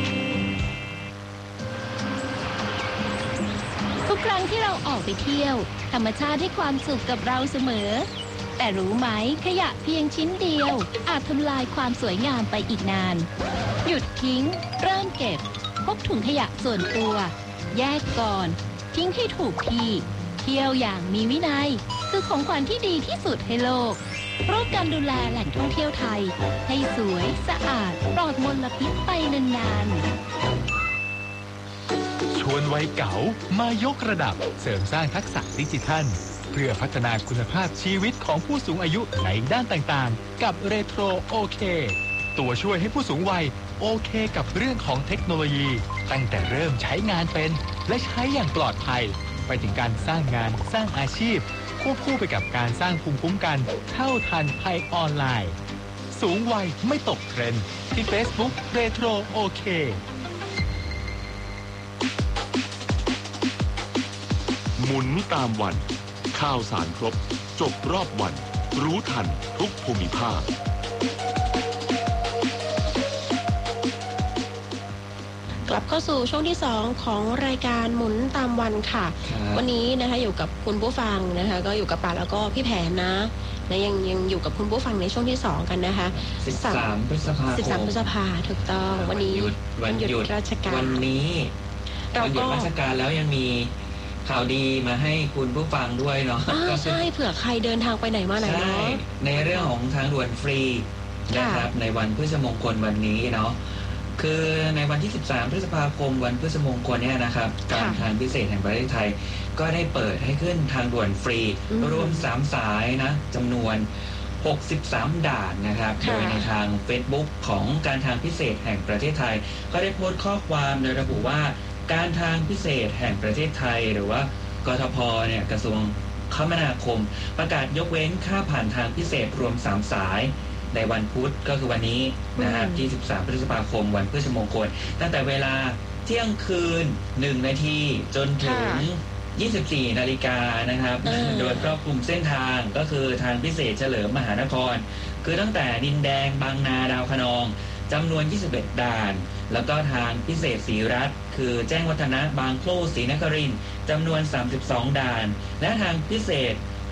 Speaker 7: ทุกครั้งที่เราออกไปเที่ยวธรรมชาติให้ความสุขกับเราเสมอแต่รู้ไหมขยะเพียงชิ้นเดียวอาจทำลายความสวยงามไปอีกนานหยุดทิ้งเริ่มเก็บพกถุงขยะส่วนตัวแยกก่อนทิ้งให้ถูกที่เที่ยวอย่างมีวินัยคือของขวัญที่ดีที่สุดให้โลกร่วมกันดูแลแหล่งท่องเที่ยวไทยให้สวยสะอาดปลอดมลพิษไปนาน
Speaker 8: ชวนวัยเก๋ามายกระดับเสริมสร้างทักษะดิจิทัลเพื่อพัฒนาคุณภาพชีวิตของผู้สูงอายุในด้านต่างๆกับเรโทรโอเคตัวช่วยให้ผู้สูงวัยโอเคกับเรื่องของเทคโนโลยีตั้งแต่เริ่มใช้งานเป็นและใช้อย่างปลอดภัยไปถึงการสร้างงานสร้างอาชีพควบคู่ไปกับการสร้างภูมิคุ้มกันเท่าทันภัยออนไลน์สูงวัยไม่ตกเทรนด์ที่ Facebook เรโทรโอเค
Speaker 6: หมุนตามวันข่าวสารครบจบรอบวันรู้ทันทุกภูมิภาค
Speaker 1: กลับเข้าสู่ช่วงที่2ของรายการหมุนตามวันค่ะวันนี้นะคะอยู่กับคุณผู้ฟังนะคะก็อยู่กับป่าแล้วก็พี่แผนนะยังอยู่กับคุณผู้ฟังในช่วงที่2กันนะคะ
Speaker 2: 13 พฤษภาคม
Speaker 1: 13 พฤษภาถูกต้องวันนี้
Speaker 2: วันหยุด
Speaker 1: ราชการ
Speaker 2: วันนี้วันหยุดราชการแล้วยังมีข่าวดีมาให้คุณผู้ฟังด้วยเนาะ
Speaker 1: ใช่เผื่อใครเดินทางไปไหนมาไหนเนาะ
Speaker 2: ในเรื่องของทางด่วนฟรีนะครับในวันพฤษมงคลวันนี้เนาะคือในวันที่13 พฤษภาคมวันพฤษมงคลเนี่ยนะครับการทางพิเศษแห่งประเทศไทยก็ได้เปิดให้ขึ้นทางด่วนฟรีรวม3สายนะจำนวน63ด่านนะครับโดยในทาง Facebook ของการทางพิเศษแห่งประเทศไทยก็ได้โพสต์ข้อความโดยระบุว่าการทางพิเศษแห่งประเทศไทยหรือว่ากทพเนี่ยกระทรวงคมนาคมประกาศยกเว้นค่าผ่านทางพิเศษรวม3สายในวันพุธก็คือวันนี้นะครับที่13 พฤษภาคมวันพฤษมงคลตั้งแต่เวลาเที่ยงคืน1 นาทีจนถึง24 นาฬิกานะครับโดยครอบคลุมเส้นทางก็คือทางพิเศษเฉลิมมหานครคือตั้งแต่ดินแดงบางนาดาวคะนองจำนวน21ด่านแล้วก็ทางพิเศษศรีรัตน์คือแจ้งวัฒนะบางโคลศรีนครินทร์จำนวน32ด่านและทางพิเศษ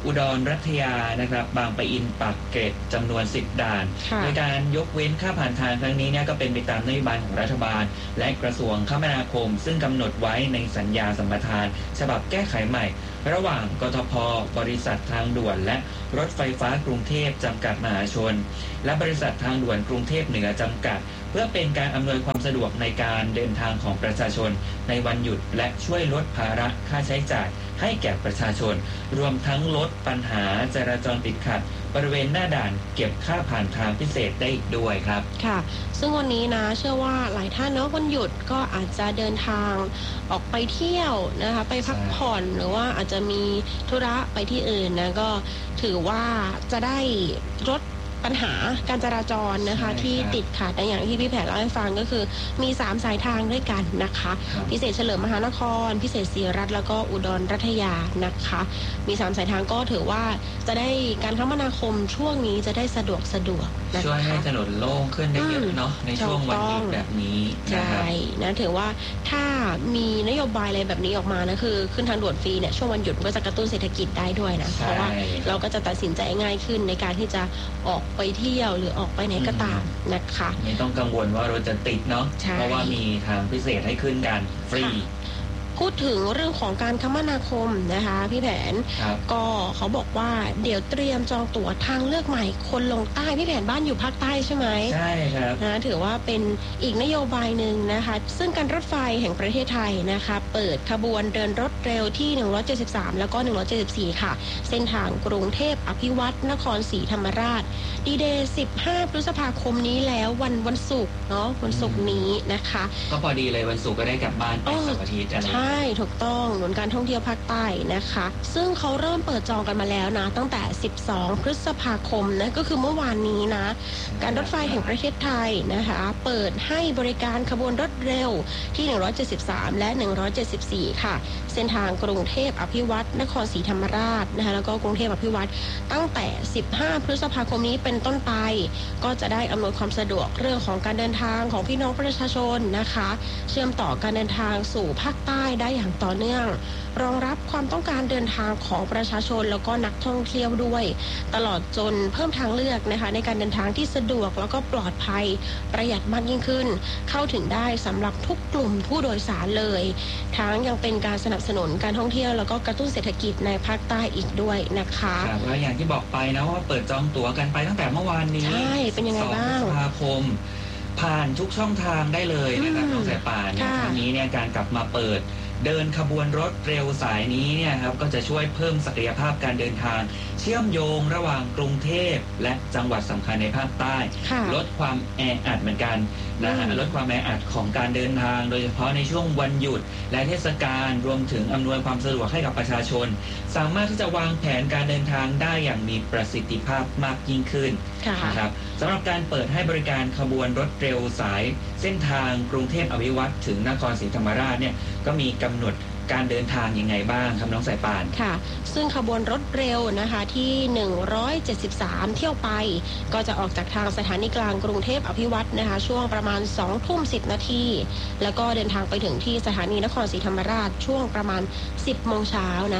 Speaker 2: อุดรรัตยานะครับบางปะอินปากเกร็ดจำนวน10ด่านโดยการยกเว้นค่าผ่านทางครั้งนี้เนี่ยก็เป็นไปตามนโยบายของรัฐบาลและกระทรวงคมนาคมซึ่งกำหนดไว้ในสัญญาสัมปทานฉบับแก้ไขใหม่ระหว่างกทพ.บริษัททางด่วนและรถไฟฟ้ากรุงเทพจำกัดมหาชนและบริษัททางด่วนกรุงเทพเหนือจำกัดเพื่อเป็นการอำนวยความสะดวกในการเดินทางของประชาชนในวันหยุดและช่วยลดภาระค่าใช้จ่ายให้แก่ประชาชนรวมทั้งลดปัญหาจราจรติดขัดบริเวณหน้าด่านเก็บค่าผ่านทางพิเศษได้อีกด้วยครับ
Speaker 1: ค่ะซึ่งวันนี้นะเชื่อว่าหลายท่านเนาะวันหยุดก็อาจจะเดินทางออกไปเที่ยวนะคะไปพักผ่อนหรือว่าอาจจะมีธุระไปที่อื่นนะก็ถือว่าจะได้ลดปัญหาการจราจรนะคะที่ติดขัดอย่างที่พี่แผนเล่าให้ฟังก็คือมี3สายทางด้วยกันนะคะพิเศษเฉลิมมหานครพิเศษศรีรัตน์แล้วก็อุดรรัตยานะคะมี3สายทางก็ถือว่าจะได้การคมนาคมช่วงนี้จะได้สะดวกนะคะ
Speaker 2: ช่วยให้ถนนโล่งขึ้นได้เยอะเนาะในช่วงวันหยุดแบบนี้
Speaker 1: ใช่นะถือว่าถ้ามีนโยบายอะไรแบบนี้ออกมานะคือขึ้นทางด่วนฟรีเนี่ยช่วงวันหยุดก็จะกระตุ้นเศรษฐกิจได้ด้วยนะเพราะว่าเราก็จะตัดสินใจง่ายขึ้นในการที่จะออกไปเที่ยวหรือออกไปไหนก็ตามนะคะ
Speaker 2: ไม่ต้องกังวลว่ารถจะติดเนาะเพราะว่ามีทางพิเศษให้ขึ้นกันฟรี
Speaker 1: พูดถึงเรื่องของการคมนาคมนะคะพี่แผนก็เขาบอกว่าเดี๋ยวเตรียมจองตั๋วทางเลือกใหม่คนลงใต้พี่แผนบ้านอยู่ภาคใต้ใช่ไหม
Speaker 2: ใช่ครับ
Speaker 1: นะถือว่าเป็นอีกนโยบายหนึ่งนะคะซึ่งการรถไฟแห่งประเทศไทยนะคะเปิดขบวนเดินรถเร็วที่173แล้วก็174ค่ะเส้นทางกรุงเทพอภิวัตรนครศรีธรรมราชดีเดย์15พฤษภาคมนี้แล้ววันศุกร์เนาะวันศุกร์นี้นะคะ
Speaker 2: ก็พอดีเลยวันศุกร์ก็ได้กลับบ้านไปเสาร์อาทิตย์อะไร
Speaker 1: ใช่ถูกต้องหนุนการท่องเที่ยวภาคใต้นะคะซึ่งเขาเริ่มเปิดจองกันมาแล้วนะตั้งแต่12พฤษภาคมนะก็คือเมื่อวานนี้นะการรถไฟแห่งประเทศไทยนะคะเปิดให้บริการขบวนรถเร็วที่173และ174ค่ะเส้นทางกรุงเทพอภิวัตรนครศรีธรรมราชนะคะแล้วก็กรุงเทพอภิวัตรตั้งแต่15พฤษภาคมนี้เป็นต้นไปก็จะได้อำนวยความสะดวกเรื่องของการเดินทางของพี่น้องประชาชนนะคะเชื่อมต่อการเดินทางสู่ภาคใต้ได้อย่างต่อเนื่องรองรับความต้องการเดินทางของประชาชนแล้วก็นักท่องเที่ยวด้วยตลอดจนเพิ่มทางเลือกนะคะในการเดินทางที่สะดวกแล้วก็ปลอดภัยประหยัดมากยิ่งขึ้นเข้าถึงได้สำหรับทุกกลุ่มผู้โดยสารเลยทั้งยังเป็นการสนับสนุนการท่องเที่ยวแล้วก็กระตุ้นเศรษฐกิจในภาคใต้อีกด้วยนะคะ
Speaker 2: ครับแล้วอย่างที่บอกไปนะว่าเปิดจองตั๋วกันไปตั้งแต่เมื่อวานนี้
Speaker 1: ใช่เป็นยังไงบ้าง
Speaker 2: 2 พฤษภาคมผ่านทุกช่องทางได้เลยนะครับน้องสายป่านในครั้งนี้เนี่ยการกลับมาเปิดเดินขบวนรถเร็วสายนี้เนี่ยครับก็จะช่วยเพิ่มศักยภาพการเดินทางเชื่อมโยงระหว่างกรุงเทพและจังหวัดสำคัญในภาคใต้ลดความแออัดเหมือนกันนะฮะลดความแออัดของการเดินทางโดยเฉพาะในช่วงวันหยุดและเทศกาลรวมถึงอำนวยความสะดวกให้กับประชาชนสามารถที่จะวางแผนการเดินทางได้อย่างมีประสิทธิภาพมากยิ่งขึ้นนะครับสำหรับการเปิดให้บริการขบวนรถเร็วสายเส้นทางกรุงเทพอภิวัตรถึงนครศรีธรรมราชเนี่ยก็มีกำหนดการเดินทางยังไงบ้างครับน้องสายป่าน
Speaker 1: ค่ะซึ่งขบวนรถเร็วนะคะที่173เที่ยวไปก็จะออกจากทางสถานีกลางกรุงเทพอภิวัตรนะคะช่วงประมาณ 20:10 นาทีแล้วก็เดินทางไปถึงที่สถานีนครศรีธรรมราชช่วงประมาณ 10 โมงเช้านะ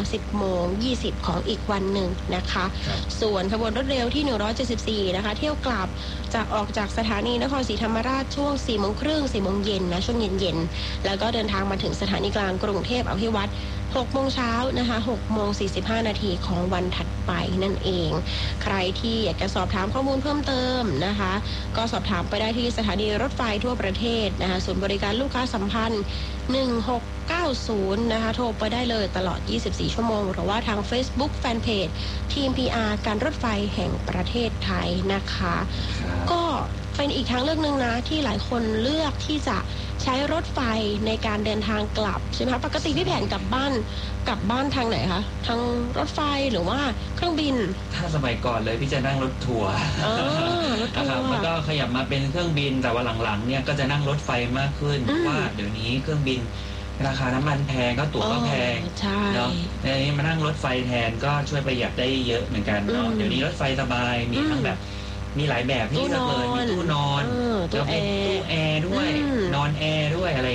Speaker 1: 10:20 ของอีกวันหนึ่งนะคะส่วนขบวนรถเร็วที่174นะคะเที่ยวกลับจะออกจากสถานีนครศรีธรรมราชช่วง 4:30 4 โมงเย็นนะช่วงเย็นๆแล้วก็เดินทางมาถึงสถานีกลางกรุงเทพอภิวัตร 6 โมงเช้านะคะ6:45 นาทีของวันถัดไปนั่นเองใครที่อยากจะสอบถามข้อมูลเพิ่มเติมนะคะก็สอบถามไปได้ที่สถานีรถไฟทั่วประเทศนะคะศูนย์บริการลูกค้าสัมพันธ์1690นะคะโทรไปได้เลยตลอด24ชั่วโมงหรือว่าทาง Facebook Fanpage ทีม PR การรถไฟแห่งประเทศไทยนะคะก็เป็นอีกทางเลือกนึงนะที่หลายคนเลือกที่จะใช้รถไฟในการเดินทางกลับใช่ไหมคะปกติพี่แผนกลับบ้านทางไหนคะทางรถไฟหรือว่าเครื่องบิน
Speaker 2: ถ้าสมัยก่อนเลยพี่จะนั่งรถทัวร์นะครับแล้วก็ขยับมาเป็นเครื่องบินแต่ว่าหลังๆเนี่ยก็จะนั่งรถไฟมากขึ้นเพราะว่าเดี๋ยวนี้เครื่องบินราคาน้ำมันแพงก็ตั๋วก็แพงเนาะในนี้มานั่งรถไฟแทนก็ช่วยประหยัดได้เยอะเหมือนกันเนาะเดี๋ยวนี้รถไฟสบายมีทั้งแบบมีหลายแบบที่เลือกเลยมีตู้นอนแล้วเป็นตู้แอร์ด้วยนอนแอร์ด้วยอะไรอย่างงี้
Speaker 1: ก็หลับ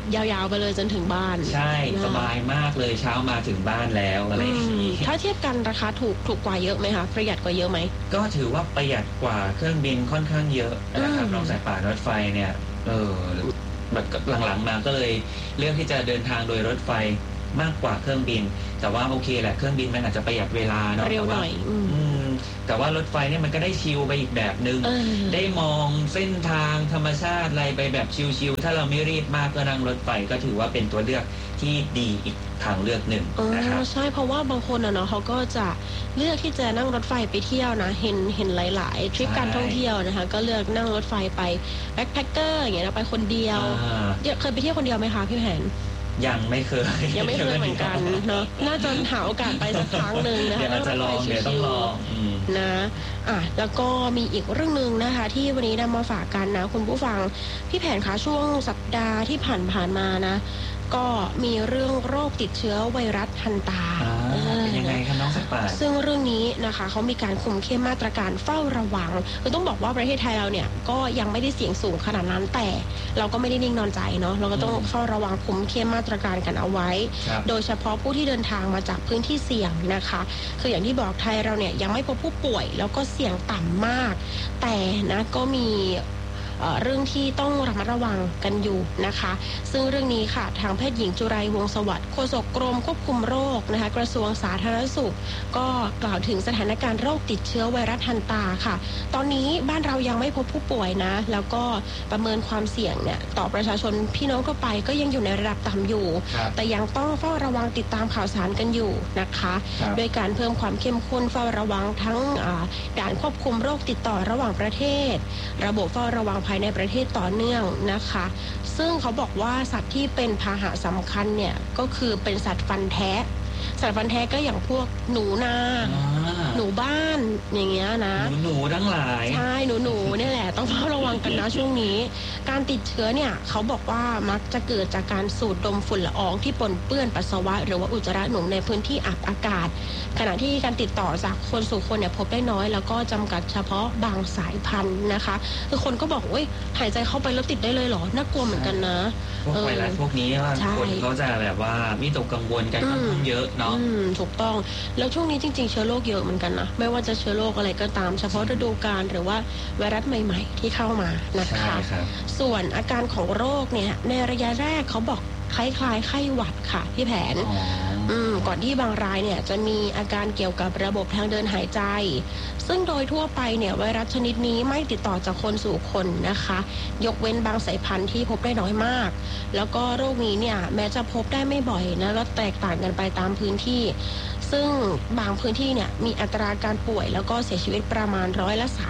Speaker 1: ยาวๆไปเลยจนถึงบ้าน
Speaker 2: ใช่สบายมากเลยเช้ามาถึงบ้านแล้วอะไรอย่างนี้
Speaker 1: ถ้าเทียบกันราคาถูกกว่าเยอะไหมคะประหยัดกว่าเยอะไหม
Speaker 2: ก็ถือว่าประหยัดกว่าเครื่องบินค่อนข้างเยอะนะครับน้องสายป่านรถไฟเนี่ยแบบหลังๆมาก็เลยเลือกที่จะเดินทางโดยรถไฟมากกว่าเครื่องบินแต่ว่าโอเคแหละเครื่องบินมันอาจจะประหยัดเวลาเนาะ
Speaker 1: เร็วหน่อย
Speaker 2: แต่ว่ารถไฟเนี่ยมันก็ได้ชิลไปอีกแบบนึงได้มองเส้นทางธรรมชาติอะไรไปแบบชิลๆถ้าเราไม่รีบมากก็นั่งรถไฟก็ถือว่าเป็นตัวเลือกที่ดีอีกทางเลือกหนึ่งนะครับ
Speaker 1: ใช่เพราะว่าบางคนเนาะเขาก็จะเลือกที่จะนั่งรถไฟไปเที่ยวนะเห็นหลายๆทริปการท่องเที่ยวนะคะก็เลือกนั่งรถไฟไปแบ็คแพคเกอร์อย่างเงี้ยไปคนเดียวเคยไปเที่ยวคนเดียวไหมคะพี่แผน
Speaker 2: ยังไม่เคย
Speaker 1: เหมือนกันเนาะน่าจะหาโอกาสไปสักครั้งหนึ่งนะคะ
Speaker 2: เดี๋ยวเราจะลองเดี๋ยวต้องลอง
Speaker 1: นะแล้วก็มีอีกเรื่องนึงนะคะที่วันนี้นำมาฝากกันนะคุณผู้ฟังพี่แผนคะช่วงสัปดาห์ที่ผ่านมานะก็มีเรื่องโรคติดเชื้อไวรัสฮันตา
Speaker 2: เป็นยังไงคะน้องสปา
Speaker 1: ซึ่งเรื่องนี้นะคะเขามีการคุมเข้มมาตรการเฝ้าระวังคือต้องบอกว่าประเทศไทยเราเนี่ยก็ยังไม่ได้เสี่ยงสูงขนาดนั้นแต่เราก็ไม่ได้นิ่งนอนใจเนาะเราก็ต้องเฝ้าระวังคุมเข้มมาตรการกันเอาไว้โดยเฉพาะผู้ที่เดินทางมาจากพื้นที่เสี่ยงนะคะคืออย่างที่บอกไทยเราเนี่ยยังไม่พบผู้ป่วยแล้วก็เสี่ยงต่ำมากแต่นะก็มีเรื่องที่ต้องระมัดระวังกันอยู่นะคะซึ่งเรื่องนี้ค่ะทางแพทย์หญิงจุไรวงศ์สวัสดิ์โฆษกกรมควบคุมโรคนะคะกระทรวงสาธารณสุขก็กล่าวถึงสถานการณ์โรคติดเชื้อไวรัสฮันตาค่ะตอนนี้บ้านเรายังไม่พบผู้ป่วยนะแล้วก็ประเมินความเสี่ยงเนี่ยต่อประชาชนพี่น้องทั่วไปก็ยังอยู่ในระดับต่ำอยู่แต่ยังต้องเฝ้าระวังติดตามข่าวสารกันอยู่นะคะโดยการเพิ่มความเข้มข้นเฝ้าระวังทั้งด่านควบคุมโรคติดต่อระหว่างประเทศระบบเฝ้าระวังภายในประเทศต่อเนื่องนะคะซึ่งเขาบอกว่าสัตว์ที่เป็นพาหะสำคัญเนี่ยก็คือเป็นสัตว์ฟันแท้สัตว์ฟันแท้ก็อย่างพวกหนูนาหนูบ้านอย่างเงี้ยนะ
Speaker 2: หนูทั้งหลาย
Speaker 1: ใช่หนูนี่แหละต้องเฝ้าระวังกันนะช่วงนี้การติดเชื้อเนี่ยเขาบอกว่ามักจะเกิดจากการสูดดมฝุ่นละอองที่ปนเปื้อนปัสสาวะหรือว่าอุจจาระหนูในพื้นที่อับอากาศขณะที่การติดต่อจากคนสู่คนเนี่ยพบได้น้อยแล้วก็จำกัดเฉพาะบางสายพันธุ์นะคะคือคนก็บอกว่าหายใจเข้าไปแล้วติดได้เลยเหรอน่ากลัวเหมือนกันนะ
Speaker 2: พวกไวรัสพวกนี้ว่าคนเขาจะแบบว่าวิตกกังวลกันค่อนข้างเยอะเนาะ
Speaker 1: ถูกต้องแล้วช่วงนี้จริงๆเชื้อโรคเยอะเหมือนกันนะไม่ว่าจะเชื้อโรคอะไรก็ตามเฉพาะฤดูกาลหรือว่าไวรัสใหม่ๆที่เข้ามานะคะส่วนอาการของโรคเนี่ยในระยะแรกเขาบอกคล้ายๆไข้หวัดค่ะพี่แผนก่อนที่บางรายเนี่ยจะมีอาการเกี่ยวกับระบบทางเดินหายใจซึ่งโดยทั่วไปเนี่ยไวรัสชนิดนี้ไม่ติดต่อจากคนสู่คนนะคะยกเว้นบางสายพันธุ์ที่พบได้น้อยมากแล้วก็โรคนี้เนี่ยแม้จะพบได้ไม่บ่อยนะแล้วแตกต่างกันไปตามพื้นที่ซึ่งบางพื้นที่เนี่ยมีอัตราการป่วยแล้วก็เสียชีวิตประมาณ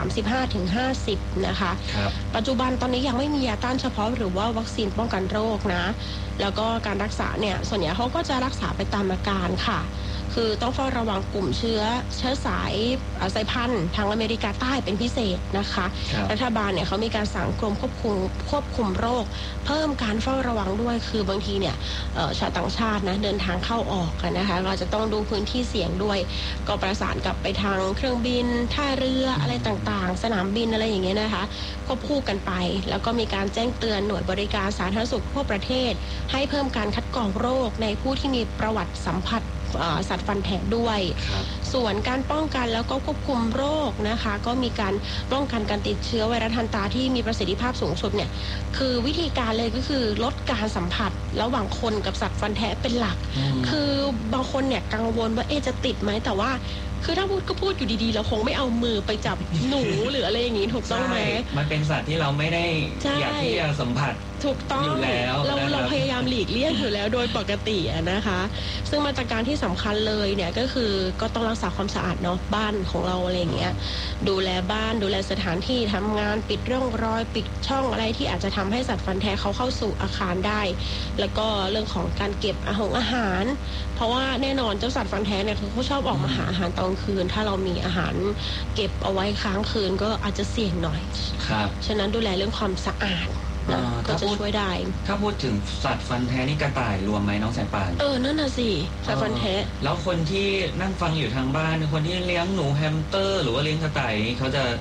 Speaker 1: 35-50%นะคะปัจจุบันตอนนี้ยังไม่มียาต้านเฉพาะหรือว่าวัคซีนป้องกันโรคนะแล้วก็การรักษาเนี่ยส่วนใหญ่เขาก็จะรักษาไปตามอาการค่ะคือต้องเฝ้าระวังกลุ่มเชื้อสายพันธุ์ทางอเมริกาใต้เป็นพิเศษนะคะรัฐบาลเนี่ยเขามีการสั่งกรมควบคุมโรคเพิ่มการเฝ้าระวังด้วยคือบางทีเนี่ยชาวต่างชาตินะเดินทางเข้าออกกันนะคะเราจะต้องดูพื้นที่เสี่ยงด้วยก็ประสานกับไปทางเครื่องบินท่าเรืออะไรต่างๆสนามบินอะไรอย่างเงี้ยนะคะควบคู่กันไปแล้วก็มีการแจ้งเตือนหน่วยบริการสาธารณสุขทั่วประเทศให้เพิ่มการคัดกรองโรคในผู้ที่มีประวัติสัมผัสสัตว์ฟันแทะด้วยส่วนการป้องกันแล้วก็ควบคุมโรคนะคะก็มีการป้องกันการติดเชื้อไวรัสฮันตาที่มีประสิทธิภาพสูงสุดเนี่ยคือวิธีการเลยก็คือลดการสัมผัสระหว่างคนกับสัตว์ฟันแทะเป็นหลักคือบางคนเนี่ยกังวลว่าจะติดไหมแต่ว่าคือถ้าพูดก็พูดอยู่ดีๆเราคงไม่เอามือไปจับหนูหรืออะไรอย่างนี้ถูกต้องไหม
Speaker 2: มันเป็นสัตว์ที่เราไม่ได้อยากที่จะสัมผัส
Speaker 1: ถูกต้อง
Speaker 2: อยู่แล้ว
Speaker 1: เราพยายามหลีกเลี่ยงอยู่แล้วโดยปกตินะคะซึ่งมาตรการที่สำคัญเลยเนี่ยก็คือก็ต้องรักษาความสะอาดเนาะบ้านของเราอะไรอย่างเงี้ยดูแลบ้านดูแลสถานที่ทำงานปิดร่องรอยปิดช่องอะไรที่อาจจะทำให้สัตว์ฟันแท้เขาเข้าสู่อาคารได้แล้วก็เรื่องของการเก็บอาหารเพราะว่าแน่นอนเจ้าสัตว์ฟันแท้เนี่ยเขาชอบออกมาหาอาหารตอนคืนถ้าเรามีอาหารเก็บเอาไว้ค้างคืนก็อาจจะเสี่ยงหน่อย
Speaker 2: ครับ
Speaker 1: ฉะนั้นดูแลเรื่องความสะอาดก็จะช่วยได้
Speaker 2: ถ้าพูดถึงสัตว์ฟันแท้นี่กระต่ายรวมไหมน้องสายป่าน
Speaker 1: นั่นน่ะสิสัตว์ฟันแท้
Speaker 2: แล้วคนที่นั่งฟังอยู่ทางบ้านคนที่เลี้ยงหนูแฮมสเตอร์หรือว่าเลี้ยงกระต่ายเขาจะ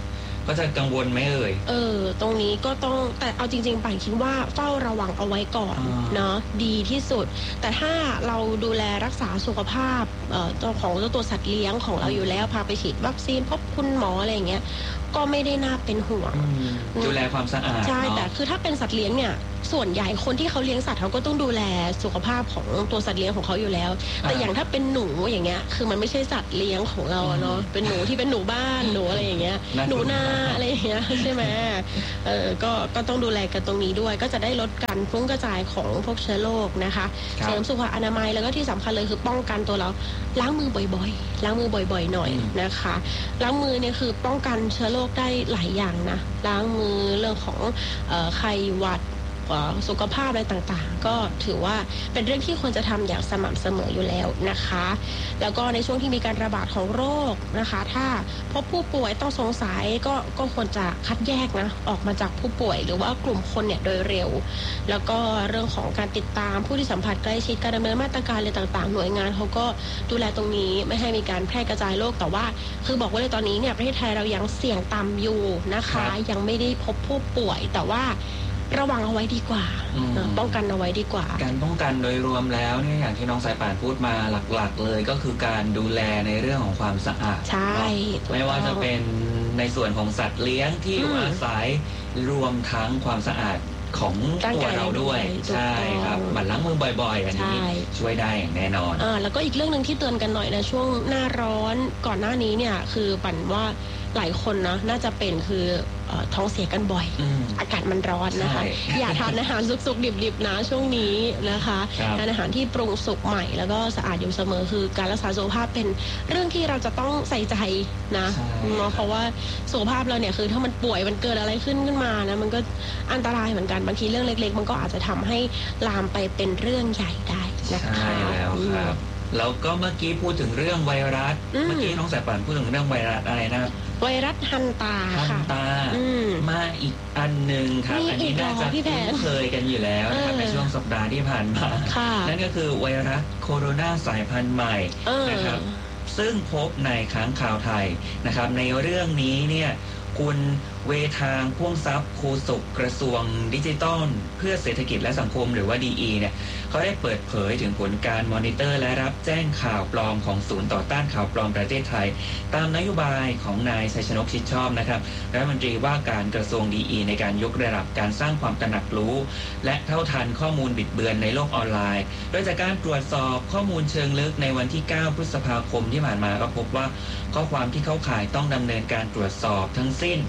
Speaker 2: ก็จะกังวลไหม
Speaker 1: ตรงนี้ก็ต้องแต่เอาจริงๆป่านคิดว่าเฝ้าระวังเอาไว้ก่อนเนาะดีที่สุดแต่ถ้าเราดูแลรักษาสุขภาพของตัวสัตว์เลี้ยงของเราอยู่แล้วพาไปฉีดวัคซีนพบคุณหมออะไรอย่างเงี้ยก็ไม่ได้น่าเป็นห่วง
Speaker 2: ดูแลความสะอาด
Speaker 1: ใช่แต่คือถ้าเป็นสัตว์เลี้ยงเนี่ยส่วนใหญ่คนที่เขาเลี้ยงสัตว์เขาก็ต้องดูแลสุขภาพของตัวสัตว์เลี้ยงของเขาอยู่แล้วแต่อย่างถ้าเป็นหนูอย่างเงี้ยคือมันไม่ใช่สัตว์เลี้ยงของเราเนาะเป็นหนูที่เป็นหนูบ้านหนูอะไรอย่างเงี้ยหนูนาอะไรอย่างเงี้ยใช่ไหมก็ต้องดูแลกันตรงนี้ด้วยก็จะได้ลดการฟุ้งกระจายของพวกเชื้อโรคนะคะเสริมสุขอนามัยแล้วก็ที่สำคัญเลยคือป้องกันตัวเราล้างมือบ่อยๆล้างมือบ่อยๆหน่อยนะคะล้างมือเนี่ยคือป้องกันเชื้อโรคได้หลายอย่างนะล้างมือเรื่องของไข้หวัดสุขภาพอะไรต่างๆก็ถือว่าเป็นเรื่องที่ควรจะทำอย่างสม่ำเสมออยู่แล้วนะคะแล้วก็ในช่วงที่มีการระบาดของโรคนะคะถ้าพบผู้ป่วยต้องสงสัยก็ควรจะคัดแยกนะออกมาจากผู้ป่วยหรือว่ากลุ่มคนเนี่ยโดยเร็วแล้วก็เรื่องของการติดตามผู้ที่สัมผัสใกล้ชิดการดำเนินมาตรการอะไรต่างๆหน่วยงานเขาก็ดูแลตรงนี้ไม่ให้มีการแพร่กระจายโรคแต่ว่าคือบอกว่าเลยตอนนี้เนี่ยประเทศไทยเรายังเสี่ยงต่ำอยู่นะคะยังไม่ได้พบผู้ป่วยแต่ว่าระวังเอาไว้ดีกว่าป้องกันเอาไว้ดีกว่า
Speaker 2: การป้องกันโดยรวมแล้วเนี่ยอย่างที่น้องสายป่านพูดมาหลักๆเลยก็คือการดูแลในเรื่องของความสะอาด
Speaker 1: ใช่
Speaker 2: ไม่ว่าจะเป็นในส่วนของสัตว์เลี้ยงที่อยู่อาศัยรวมทั้งความสะอาดของตัวเราด้วยใช่ครับหมั่นล้างมือบ่อยๆอันนี้ช่วยได้อย่างแน่นอน
Speaker 1: แล้วก็อีกเรื่องนึงที่เตือนกันหน่อยนะช่วงหน้าร้อนก่อนหน้านี้เนี่ยคือปั่นว่าหลายคนนะน่าจะเป็นคือท้องเสียกันบ่อยอากาศมันร้อนนะคะอย่าทานอาหารสุกๆดิบๆนะช่วงนี้นะคะทานอาหารที่ปรุงสุกใหม่แล้วก็สะอาดอยู่เสมอคือการรักษาสุขภาพเป็นเรื่องที่เราจะต้องใส่ใจนะเพราะว่าสุขภาพเราเนี่ยคือถ้ามันป่วยมันเกิดอะไรขึ้นมานะมันก็อันตรายเหมือนกันบางทีเรื่องเล็กๆมันก็อาจจะทำให้ลามไปเป็นเรื่องใหญ่ได้นะคะ
Speaker 2: ใช่แล้วครับแล้วก็เมื่อกี้พูดถึงเรื่องไวรัสเมื่อกี้น้องสายป่านพูดถึงเรื่องไวรัสอะไรนะ
Speaker 1: ไวรัสฮันตา
Speaker 2: ค่ะมาอีกอันหนึ่งครับอันนี้น่าจะคุ้นเคยกันอยู่แล้วนะครับในช่วงสัปดาห์ที่ผ่านมานั่นก็คือไวรัสโคโรนาสายพันธุ์ใหม่นะครับซึ่งพบในค้างคาวไทยนะครับในเรื่องนี้เนี่ยคุณเวทางพ่วงทรัพย์โฆษกกระทรวงดิจิทัลเพื่อเศรษฐกิจและสังคมหรือว่า DE เนี่ยเขาได้เปิดเผยถึงผลการมอนิเตอร์และรับแจ้งข่าวปลอมของศูนย์ต่อต้านข่าวปลอมประเทศไทยตามนโยบายของนายชัยชนกชิดชอบนะครับรัฐมนตรีว่าการกระทรวง DE ในการยกระดับการสร้างความตระหนักรู้และเท่าทันข้อมูลบิดเบือนในโลกออนไลน์โดยจากการตรวจสอบข้อมูลเชิงลึกในวันที่ 9 พฤษภาคมที่ผ่านมาก็พบว่าข้อความที่เข้าข่ายต้องดำเนินการตรวจสอบทั้งสิ้น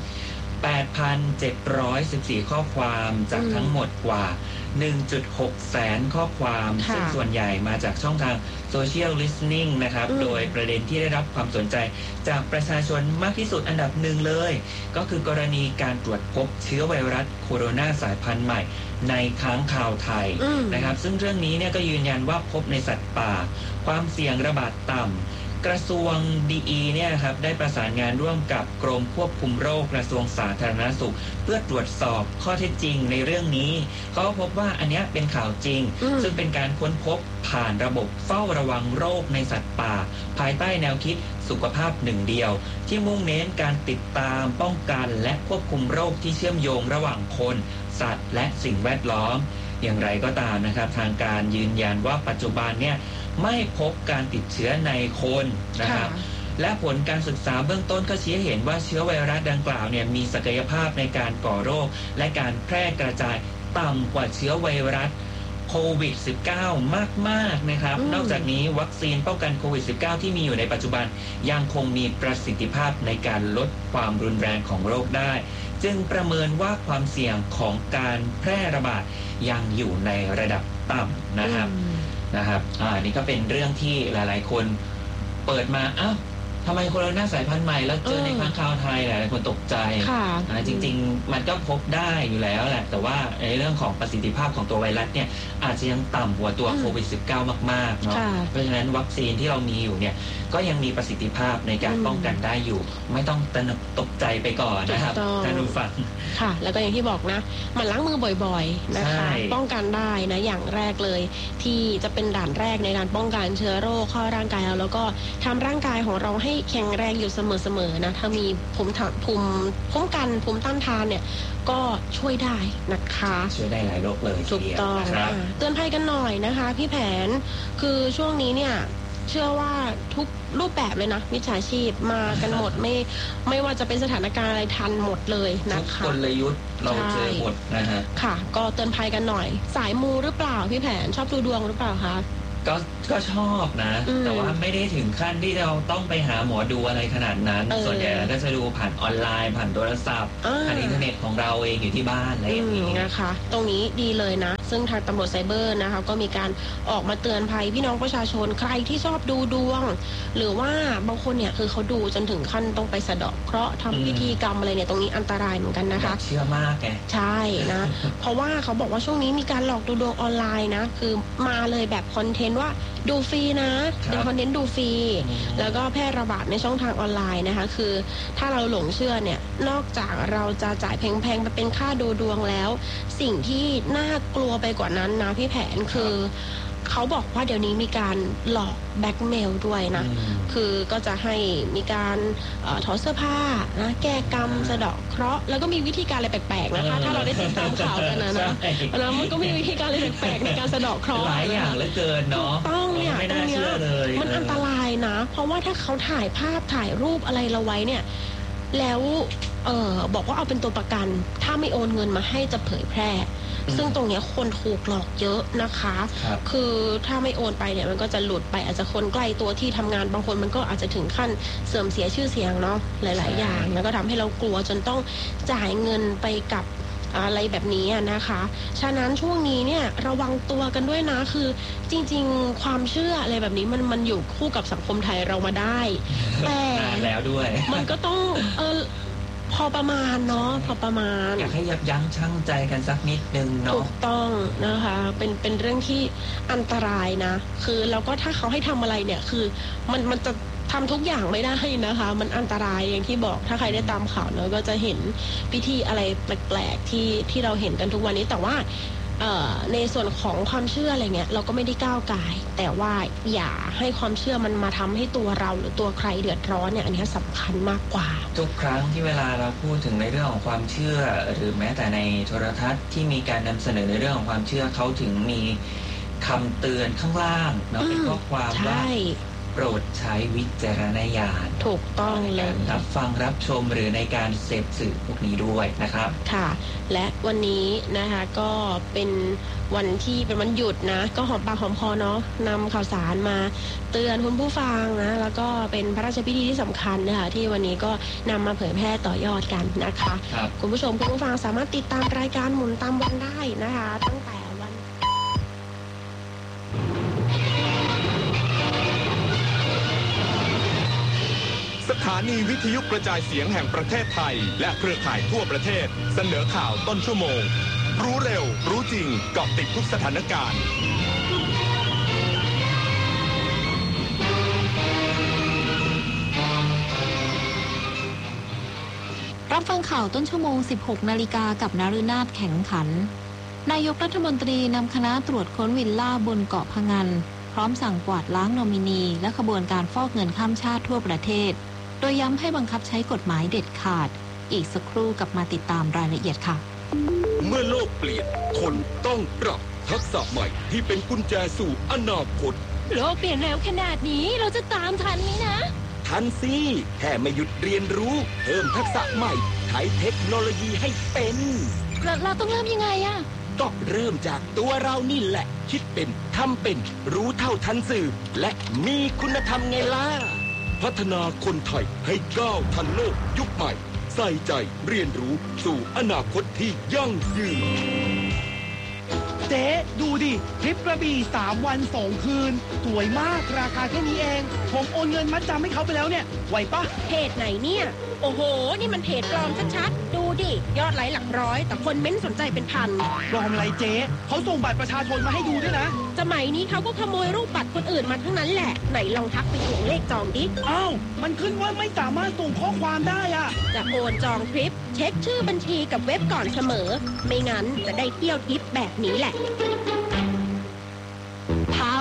Speaker 2: 8,714 ข้อความจากทั้งหมดกว่า 1.6 แสนข้อความซึ่งส่วนใหญ่มาจากช่องทาง Social Listening นะครับโดยประเด็นที่ได้รับความสนใจจากประชาชนมากที่สุดอันดับหนึ่งเลยก็คือกรณีการตรวจพบเชื้อไวรัสโคโรนาสายพันธุ์ใหม่ในค้างคาวไทยนะครับซึ่งเรื่องนี้เนี่ยก็ยืนยันว่าพบในสัตว์ป่าความเสี่ยงระบาดต่ำกระทรวง DE เนี่ยครับได้ประสานงานร่วมกับกรมควบคุมโรคกระทรวงสาธารณสุขเพื่อตรวจสอบข้อเท็จจริงในเรื่องนี้เขาพบว่าอันนี้เป็นข่าวจริงซึ่งเป็นการค้นพบผ่านระบบเฝ้าระวังโรคในสัตว์ป่าภายใต้แนวคิดสุขภาพหนึ่งเดียวที่มุ่งเน้นการติดตามป้องกันและควบคุมโรคที่เชื่อมโยงระหว่างคนสัตว์และสิ่งแวดล้อมอย่างไรก็ตามนะครับทางการยืนยันว่าปัจจุบันเนี่ยไม่พบการติดเชื้อในคนนะครับและผลการศึกษาเบื้องต้นก็ชี้ให้เห็นว่าเชื้อไวรัสดังกล่าวเนี่ยมีศักยภาพในการก่อโรคและการแพร่กระจายต่ำกว่าเชื้อไวรัสโควิด -19 มากๆนะครับนอกจากนี้วัคซีนป้องกันโควิด -19 ที่มีอยู่ในปัจจุบันยังคงมีประสิทธิภาพในการลดความรุนแรงของโรคได้จึงประเมินว่าความเสี่ยงของการแพร่ระบาดยังอยู่ในระดับต่ำนะครับนี่ก็เป็นเรื่องที่หลายๆคนเปิดมาทำไมโคโรนาสายพันธุ์ใหม่แล้วเจอในค้างคาวไทยหลายคนตกใจจริงๆมันก็พบได้อยู่แล้วแหละแต่ว่าในเรื่องของประสิทธิภาพของตัวไวรัสเนี่ยอาจจะยังต่ำกว่าตัวโควิด -19 มากๆเนาะเพราะฉะนั้นวัคซีนที่เรามีอยู่เนี่ยก็ยังมีประสิทธิภาพในการป้องกันได้อยู่ไม่ต้องตกใจไปก่อนนะครับท่านผู้ฟัง
Speaker 1: ค่ะแล้วก็อย่างที่บอกนะมันล้างมือบ่อยๆนะคะป้องกันได้นะอย่างแรกเลยที่จะเป็นด่านแรกในการป้องกันเชื้อโรคเข้าร่างกายเราแล้วก็ทำร่างกายของเราให้แข็งแรงอยู่เสมอๆนะถ้ามีภูมิต้านทานเนี่ยก็ช่วยได้นะคะ
Speaker 2: ช่วยได้หลายโรคเลย
Speaker 1: ถูกต้องเตือนภัยกันหน่อยนะคะพี่แผนคือช่วงนี้เนี่ยเชื่อว่าทุกรูปแบบเลยนะมิจฉาชีพมากันหมดไม่ว่าจะเป็นสถานการณ์อะไรทันหมดเลยนะคะ
Speaker 2: กลยุทธ์เราเจอหมดนะฮะ
Speaker 1: ค่ะก็เตือนภัยกันหน่อยสายมูหรือเปล่าพี่แผนชอบดูดวงหรือเปล่าคะ
Speaker 2: ก็ชอบนะแต่ว่าไม่ได้ถึงขั้นที่เราต้องไปหาหมอดูอะไรขนาดนั้นส่วนใหญ่ก็จะดูผ่านออนไลน์ผ่านโทรศัพท์ผ่านอินเทอร์เน็ตของเราเองอยู่ที่บ้านอะไรอย่างนี้
Speaker 1: นะคะตรงนี้ดีเลยนะซึ่งทางตำรวจไซเบอร์นะคะก็มีการออกมาเตือนภัยพี่น้องประชาชนใครที่ชอบดูดวงหรือว่าบางคนเนี่ยคือเขาดูจนถึงขั้นต้องไปสะเดาะเคราะห์ทำพิธีกรรมอะไรเนี่ยตรงนี้อันตรายเหมือนกันนะคะ
Speaker 2: เชื่อมากไง
Speaker 1: ใช่นะเพราะว่าเขาบอกว่าช่วงนี้มีการหลอกดูดวงออนไลน์นะคือมาเลยแบบคอนเทนต์ว่าดูฟรีนะเป็นคอนเทนต์ดูฟรีแล้วก็แพร่ระบาดในช่องทางออนไลน์นะคะคือถ้าเราหลงเชื่อเนี่ยนอกจากเราจะจ่ายแพงๆไปเป็นค่าดูดวงแล้วสิ่งที่น่ากลัวไปกว่านั้นนะพี่แผนคือเขาบอกว่าเดี๋ยวนี้มีการหลอกแบล็กเมลด้วยนะคือก็จะให้มีการถอดเสื้อผ้านะแก้กรรมสะเดาะเคราะห์แล้วก็มีวิธีการอะไรแปลกๆนะคะถ้าเราได้ติดตามข่าวกันนะแล้วมันก็มีวิธีการอะไรแปลกๆในการสะเดาะเคราะห์
Speaker 2: หลายอย่างเหลือเกินเนาะ
Speaker 1: ต้องเนี่ย
Speaker 2: ไม่น่าเชื่อเลย
Speaker 1: มันอันตรายนะเพราะว่าถ้าเขาถ่ายภาพถ่ายรูปอะไรเราไว้เนี่ยแล้วบอกว่าเอาเป็นตัวประกันถ้าไม่โอนเงินมาให้จะเผยแพร่ซึ่งตรงนี้คนถูกหลอกเยอะนะคะคือถ้าไม่โอนไปเนี่ยมันก็จะหลุดไปอาจจะคนใกล้ตัวที่ทำงานบางคนมันก็อาจจะถึงขั้นเสื่อมเสียชื่อเสียงเนาะหลายๆอย่างแล้วก็ทำให้เรากลัวจนต้องจ่ายเงินไปกับอะไรแบบนี้นะคะฉะนั้นช่วงนี้เนี่ยระวังตัวกันด้วยนะคือจริงๆความเชื่ออะไรแบบนี้มันอยู่คู่กับสังคมไทยเรามาได้แต่
Speaker 2: แล้วด้วย
Speaker 1: มันก็ต้องพอประมาณเนาะพอประมาณ
Speaker 2: อยากให้ยับยั้งชั่งใจกันสักนิดนึงเนาะ
Speaker 1: ถูกต้องนะคะเป็นเรื่องที่อันตรายนะคือแล้วก็ถ้าเขาให้ทำอะไรเนี่ยคือมันจะทำทุกอย่างไม่ได้นะคะมันอันตรายอย่างที่บอกถ้าใครได้ตามข่าวเนอะก็จะเห็นพิธีอะไรแปลกๆที่เราเห็นกันทุกวันนี้แต่ว่าในส่วนของความเชื่ออะไรเงี้ยเราก็ไม่ได้ก้าวไก่แต่ว่าอย่าให้ความเชื่อมันมาทำให้ตัวเราหรือตัวใครเดือดร้อนเนี่ยอันนี้สำคัญมากกว่า
Speaker 2: ทุกครั้งที่เวลาเราพูดถึงในเรื่องของความเชื่อหรือแม้แต่ในโทรทัศน์ที่มีการนำเสนอในเรื่องของความเชื่อเขาถึงมีคำเตือนข้างล่างเนาะเป็นข้อความว่าโปรดใช้วิจารณญาณ
Speaker 1: ถูกต้องเลย
Speaker 2: ในการรับฟังรับชมหรือในการเสพสื่อพวกนี้ด้วยนะครับ
Speaker 1: ค่ะและวันนี้นะคะก็เป็นวันที่เป็นวันหยุดนะก็หอมปากหอมคอเนาะนำข่าวสารมาเตือนคุณผู้ฟังนะแล้วก็เป็นพระราชพิธีที่สำคัญนะคะที่วันนี้ก็นำมาเผยแพร่ต่อยอดกันนะคะคุณผู้ชมคุณผู้ฟังสามารถติดตามรายการหมุนตามวันได้นะคะตั้งแต่
Speaker 9: สถานีวิทยุกระจายเสียงแห่งประเทศไทยและเครือข่ายทั่วประเทศเสนอข่าวต้นชั่วโมงรู้เร็วรู้จริงเกาะติดทุกสถานการณ์
Speaker 7: รับฟังข่าวต้นชั่วโมง 16 นาฬิกากับนฤนาถแข็งขันนายกรัฐมนตรีนำคณะตรวจค้นวิลล่าบนเกาะพะงันพร้อมสั่งกวาดล้างนอมินีและขบวนการฟอกเงินข้ามชาติทั่วประเทศโดยย้ำให้บังคับใช้กฎหมายเด็ดขาดอีกสักครู่กลับมาติดตามรายละเอียดค่ะ
Speaker 6: เมื่อโลกเปลี่ยนคนต้องปรับทักษะใหม่ที่เป็นกุญแจสู่อนาคต
Speaker 7: โลกเปลี่ยนเร็วขนาดนี้เราจะตามทันไหมนะ
Speaker 6: ทันสิแค่ไม่หยุดเรียนรู้เพิ่มทักษะใหม่ใช้เทคโนโลยีให้เป็น
Speaker 7: เราต้องเริ่มยังไงอะ
Speaker 6: ก็เริ่มจากตัวเรานี่แหละคิดเป็นทำเป็นรู้เท่าทันสื่อและมีคุณธรรมไงล่ะพัฒนาคนไทยให้ก้าวทันโลกยุคใหม่ใส่ใจเรียนรู้สู่อนาคตที่ยั่งยืน
Speaker 10: เจ๊ดูดิทริปกระบี่3 วัน 2 คืนสวยมากราคาแค่นี้เองผมโอนเงินมัดจำให้เขาไปแล้วเนี่ยไหวปะ
Speaker 1: เพจไหนเนี่ยโอ้โหนี่มันเพจปลอมชัดๆดูดิยอดไลค์หลักร้อยแต่คนเม้นสนใจเป็นพัน
Speaker 10: ปลอมอะไรเจ๊เขาส่งบัตรประชาชนมาให้ดูด้วยนะ
Speaker 1: สมัยนี้เขาก็ขโมยรูปบัตรคนอื่นมาทั้งนั้นแหละไหนลองทักไปทวงเลขจองดิ
Speaker 10: อ้าวมันขึ้นว่าไม่สามารถส่งข้อความได้อะ
Speaker 1: จะโอนจองทริปเช็คชื่อบัญชีกับเว็บก่อนเสมอไม่งั้นจะได้เที่ยวทริปแบบนี้แหละ
Speaker 7: พา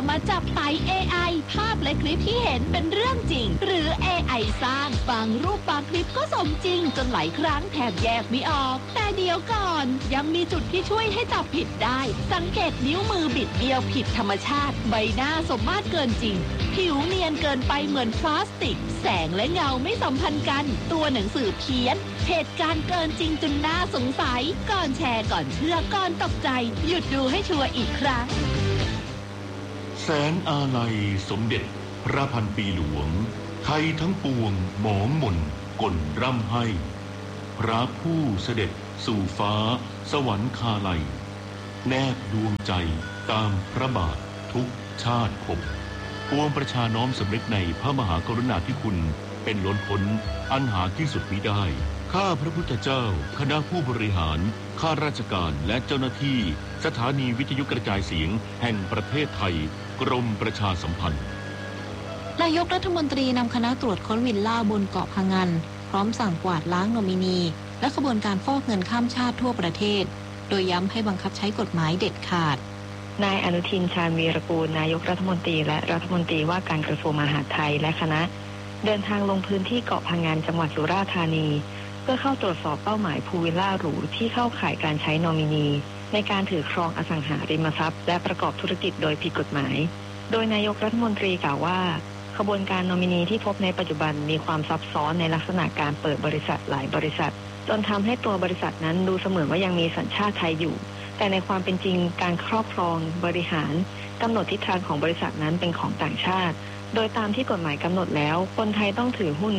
Speaker 7: มาจับไต่ AI ภาพและคลิปที่เห็นเป็นเรื่องจริงหรือ AI สร้างบางรูปบางคลิปก็สมจริงจนหลายครั้งแทบแยกไม่ออกแต่เดี๋ยวก่อนยังมีจุดที่ช่วยให้จับผิดได้สังเกตนิ้วมือบิดเบี้ยวผิดธรรมชาติใบหน้าสมมาตรเกินจริงผิวเนียนเกินไปเหมือนพลาสติกแสงและเงาไม่สัมพันธ์กันตัวหนังสือเพี้ยนเหตุการณ์เกินจริงจนน่าสงสัยก่อนแชร์ก่อนเชื่อก่อนตกใจหยุดดูให้ชัวร์อีกครั้ง
Speaker 6: แสนอาลัยสมเด็จพระพันปีหลวงไทยทั้งปวงหมองหม่นก่นร่ำให้พระผู้เสด็จสู่ฟ้าสวรรคาลัยแนบดวงใจตามพระบาททุกชาติภพปวงประชาน้อมสำนึกในพระมหากรุณาธิคุณเป็นล้นพ้นอันหาที่สุดมิได้ข้าพระพุทธเจ้าคณะผู้บริหารข้าราชการและเจ้าหน้าที่สถานีวิทยุกระจายเสียงแห่งประเทศไทยกรมประชาสัมพันธ์
Speaker 11: นายกรัฐมนตรีนำคณะตรวจค้นวิลล่าบนเกาะพะงันพร้อมสั่งกวาดล้างโนมินีและขบวนการฟอกเงินข้ามชาติทั่วประเทศโดยย้ำให้บังคับใช้กฎหมายเด็ดขาด
Speaker 12: นายอนุทินชาญวีรกูลนายกรัฐมนตรีและรัฐมนตรีว่าการกระทรวงมหาดไทยและคณะเดินทางลงพื้นที่เกาะพะงันจังหวัดสุราษฎร์ธานีเพื่อเข้าตรวจสอบเป้าหมายพูลวิลล่าหรูที่เข้าข่ายการใช้นอมินีในการถือครองอสังหาริมทรัพย์และประกอบธุรกิจโดยผิดกฎหมายโดยนายกรัฐมนตรีกล่าวว่าขบวนการนอมินีที่พบในปัจจุบันมีความซับซ้อนในลักษณะการเปิดบริษัทหลายบริษัทจนทำให้ตัวบริษัทนั้นดูเสมือนว่ายังมีสัญชาติไทยอยู่แต่ในความเป็นจริงการครอบครองบริหารกำหนดทิศทางของบริษัทนั้นเป็นของต่างชาติโดยตามที่กฎหมายกำหนดแล้วคนไทยต้องถือหุ้น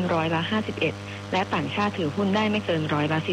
Speaker 12: 51%และต่างชาติถือหุ้นได้ไม่เกิน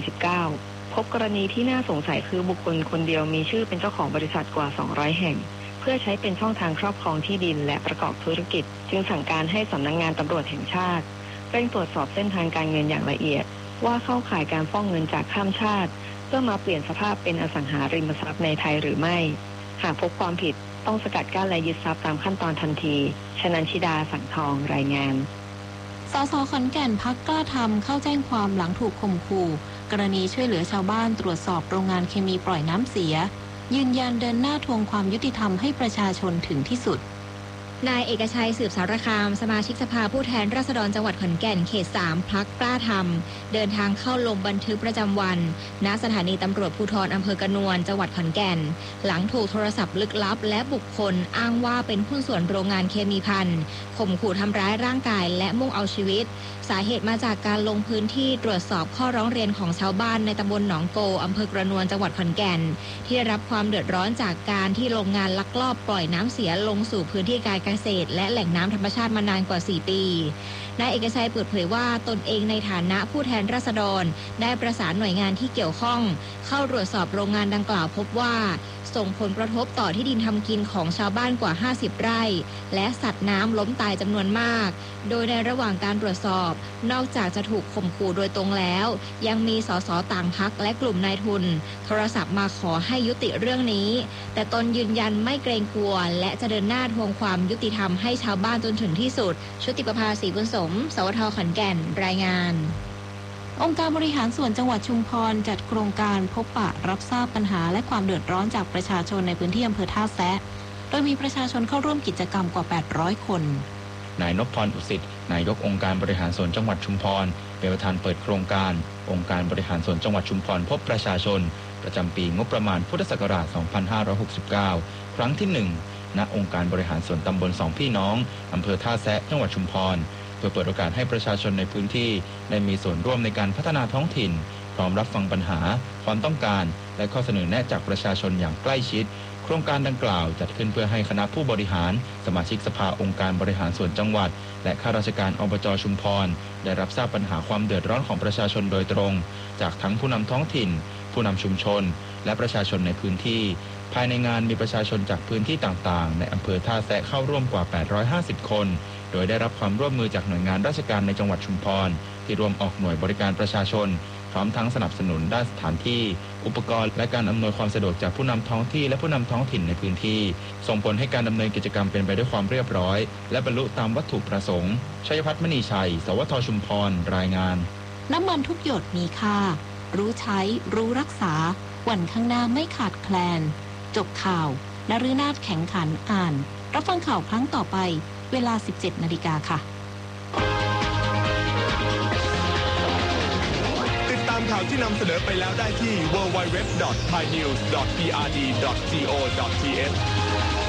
Speaker 12: 49%พบกรณีที่น่าสงสัยคือบุคคลคนเดียวมีชื่อเป็นเจ้าของบริษัทกว่า200แห่งเพื่อใช้เป็นช่องทางครอบครองที่ดินและประกอบธุรกิจจึงสั่งการให้สำนักงานตำรวจแห่งชาติเร่งตรวจสอบเส้นทางการเงินอย่างละเอียดว่าเข้าข่ายการฟ้องเงินจากข้ามชาติเพื่อมาเปลี่ยนสภาพเป็นอสังหาริมทรัพย์ในไทยหรือไม่หากพบความผิดต้องสกัดกั้นและยึดทรัพย์ตามขั้นตอนทันทีชนันชิดาสังทองรายงาน
Speaker 11: สสขอนแก่นพรรคกล้าทำเข้าแจ้งความหลังถูกข่มขู่กรณีช่วยเหลือชาวบ้านตรวจสอบโรงงานเคมีปล่อยน้ำเสียยืนยันเดินหน้าทวงความยุติธรรมให้ประชาชนถึงที่สุด
Speaker 13: นายเอกชัยสืบสารคามสมาชิกสภาผู้แทนราษฎรจังหวัดขอนแก่นเขต 3 พรรคกล้าทำเดินทางเข้าลงบันทึกประจำวันณสถานีตำรวจภูธรอำเภอกระนวนจังหวัดขอนแก่นหลังถูกโทรศัพท์ลึกลับและบุคคลอ้างว่าเป็นหุ้นส่วนโรงงานเคมีภัณฑ์ข่มขู่ทำร้ายร่างกายและมุ่งเอาชีวิตสาเหตุมาจากการลงพื้นที่ตรวจสอบข้อร้องเรียนของชาวบ้านในตำบลหนองโกอำเภอกระนวนจังหวัดขอนแก่นที่ได้รับความเดือดร้อนจากการที่โรงงานลักลอบปล่อยน้ำเสียลงสู่พื้นที่การเกษตรและแหล่งน้ำธรรมชาติมานานกว่า4 ปีนายเอกชัยเปิดเผยว่าตนเองในฐานะผู้แทนราษฎรได้ประสานหน่วยงานที่เกี่ยวข้องเข้าตรวจสอบโรงงานดังกล่าวพบว่าส่งผลกระทบต่อที่ดินทำกินของชาวบ้านกว่า50 ไร่และสัตว์น้ำล้มตายจำนวนมากโดยในระหว่างการตรวจสอบนอกจากจะถูกข่มขู่โดยตรงแล้วยังมีสสต่างพรรคและกลุ่มนายทุนโทรศัพท์มาขอให้ยุติเรื่องนี้แต่ตนยืนยันไม่เกรงกลัวและจะเดินหน้าทวงความยุติธรรมให้ชาวบ้านจนถึงที่สุดชุติประภาศรีบุญสมสวทขอนแก่นรายงาน
Speaker 11: องค์การบริหารส่วนจังหวัดชุมพรจัดโครงการพบปะรับทราบปัญหาและความเดือดร้อนจากประชาชนในพื้นที่อำเภอท่าแซะโดยมีประชาชนเข้าร่วมกิจกรรมกว่า800คน
Speaker 14: นายนพพรอุสิทธิ์นายกองค์การบริหารส่วนจังหวัดชุมพรเป็นประธานเปิดโครงการองค์การบริหารส่วนจังหวัดชุมพรพบประชาชนประจำปีงบประมาณพุทธศักราช 2569 ครั้งที่ 1 ณ องค์การบริหารส่วนตำบล2 พี่น้องอำเภอท่าแซะจังหวัดชุมพรเพื่อเปิดโอกาสให้ประชาชนในพื้นที่ได้มีส่วนร่วมในการพัฒนาท้องถิ่นพร้อมรับฟังปัญหาความต้องการและข้อเสนอแนะจากประชาชนอย่างใกล้ชิดโครงการดังกล่าวจัดขึ้นเพื่อให้คณะผู้บริหารสมาชิกสภาองค์การบริหารส่วนจังหวัดและข้าราชการอบจ.ชุมพรได้รับทราบปัญหาความเดือดร้อนของประชาชนโดยตรงจากทั้งผู้นำท้องถิ่นผู้นำชุมชนและประชาชนในพื้นที่ภายในงานมีประชาชนจากพื้นที่ต่างๆในอำเภอท่าแซะเข้าร่วมกว่า850คนโดยได้รับความร่วมมือจากหน่วยงานราชการในจังหวัดชุมพรที่รวมออกหน่วยบริการประชาชนพร้อมทั้งสนับสนุนด้านสถานที่อุปกรณ์และการอำนวยความสะดวกจากผู้นำท้องที่และผู้นำท้องถิ่นในพื้นที่ส่งผลให้การดำเนินกิจกรรมเป็นไปด้วยความเรียบร้อยและบรรลุตามวัตถุประสงค์ชัยพัฒน์มณีชัยสวทชุมพรรายงาน
Speaker 11: น้ำมันทุกหยดมีค่ารู้ใช้รู้รักษาวันข้างหน้าไม่ขาดแคลนจบข่าวนฤนาถแข็งขันอ่านรับฟังข่าวครั้งต่อไปเวลา 17 นาฬิกาค่ะ
Speaker 9: ติดตามข่าวที่นำเสนอไปแล้วได้ที่ www.thainews.prd.go.th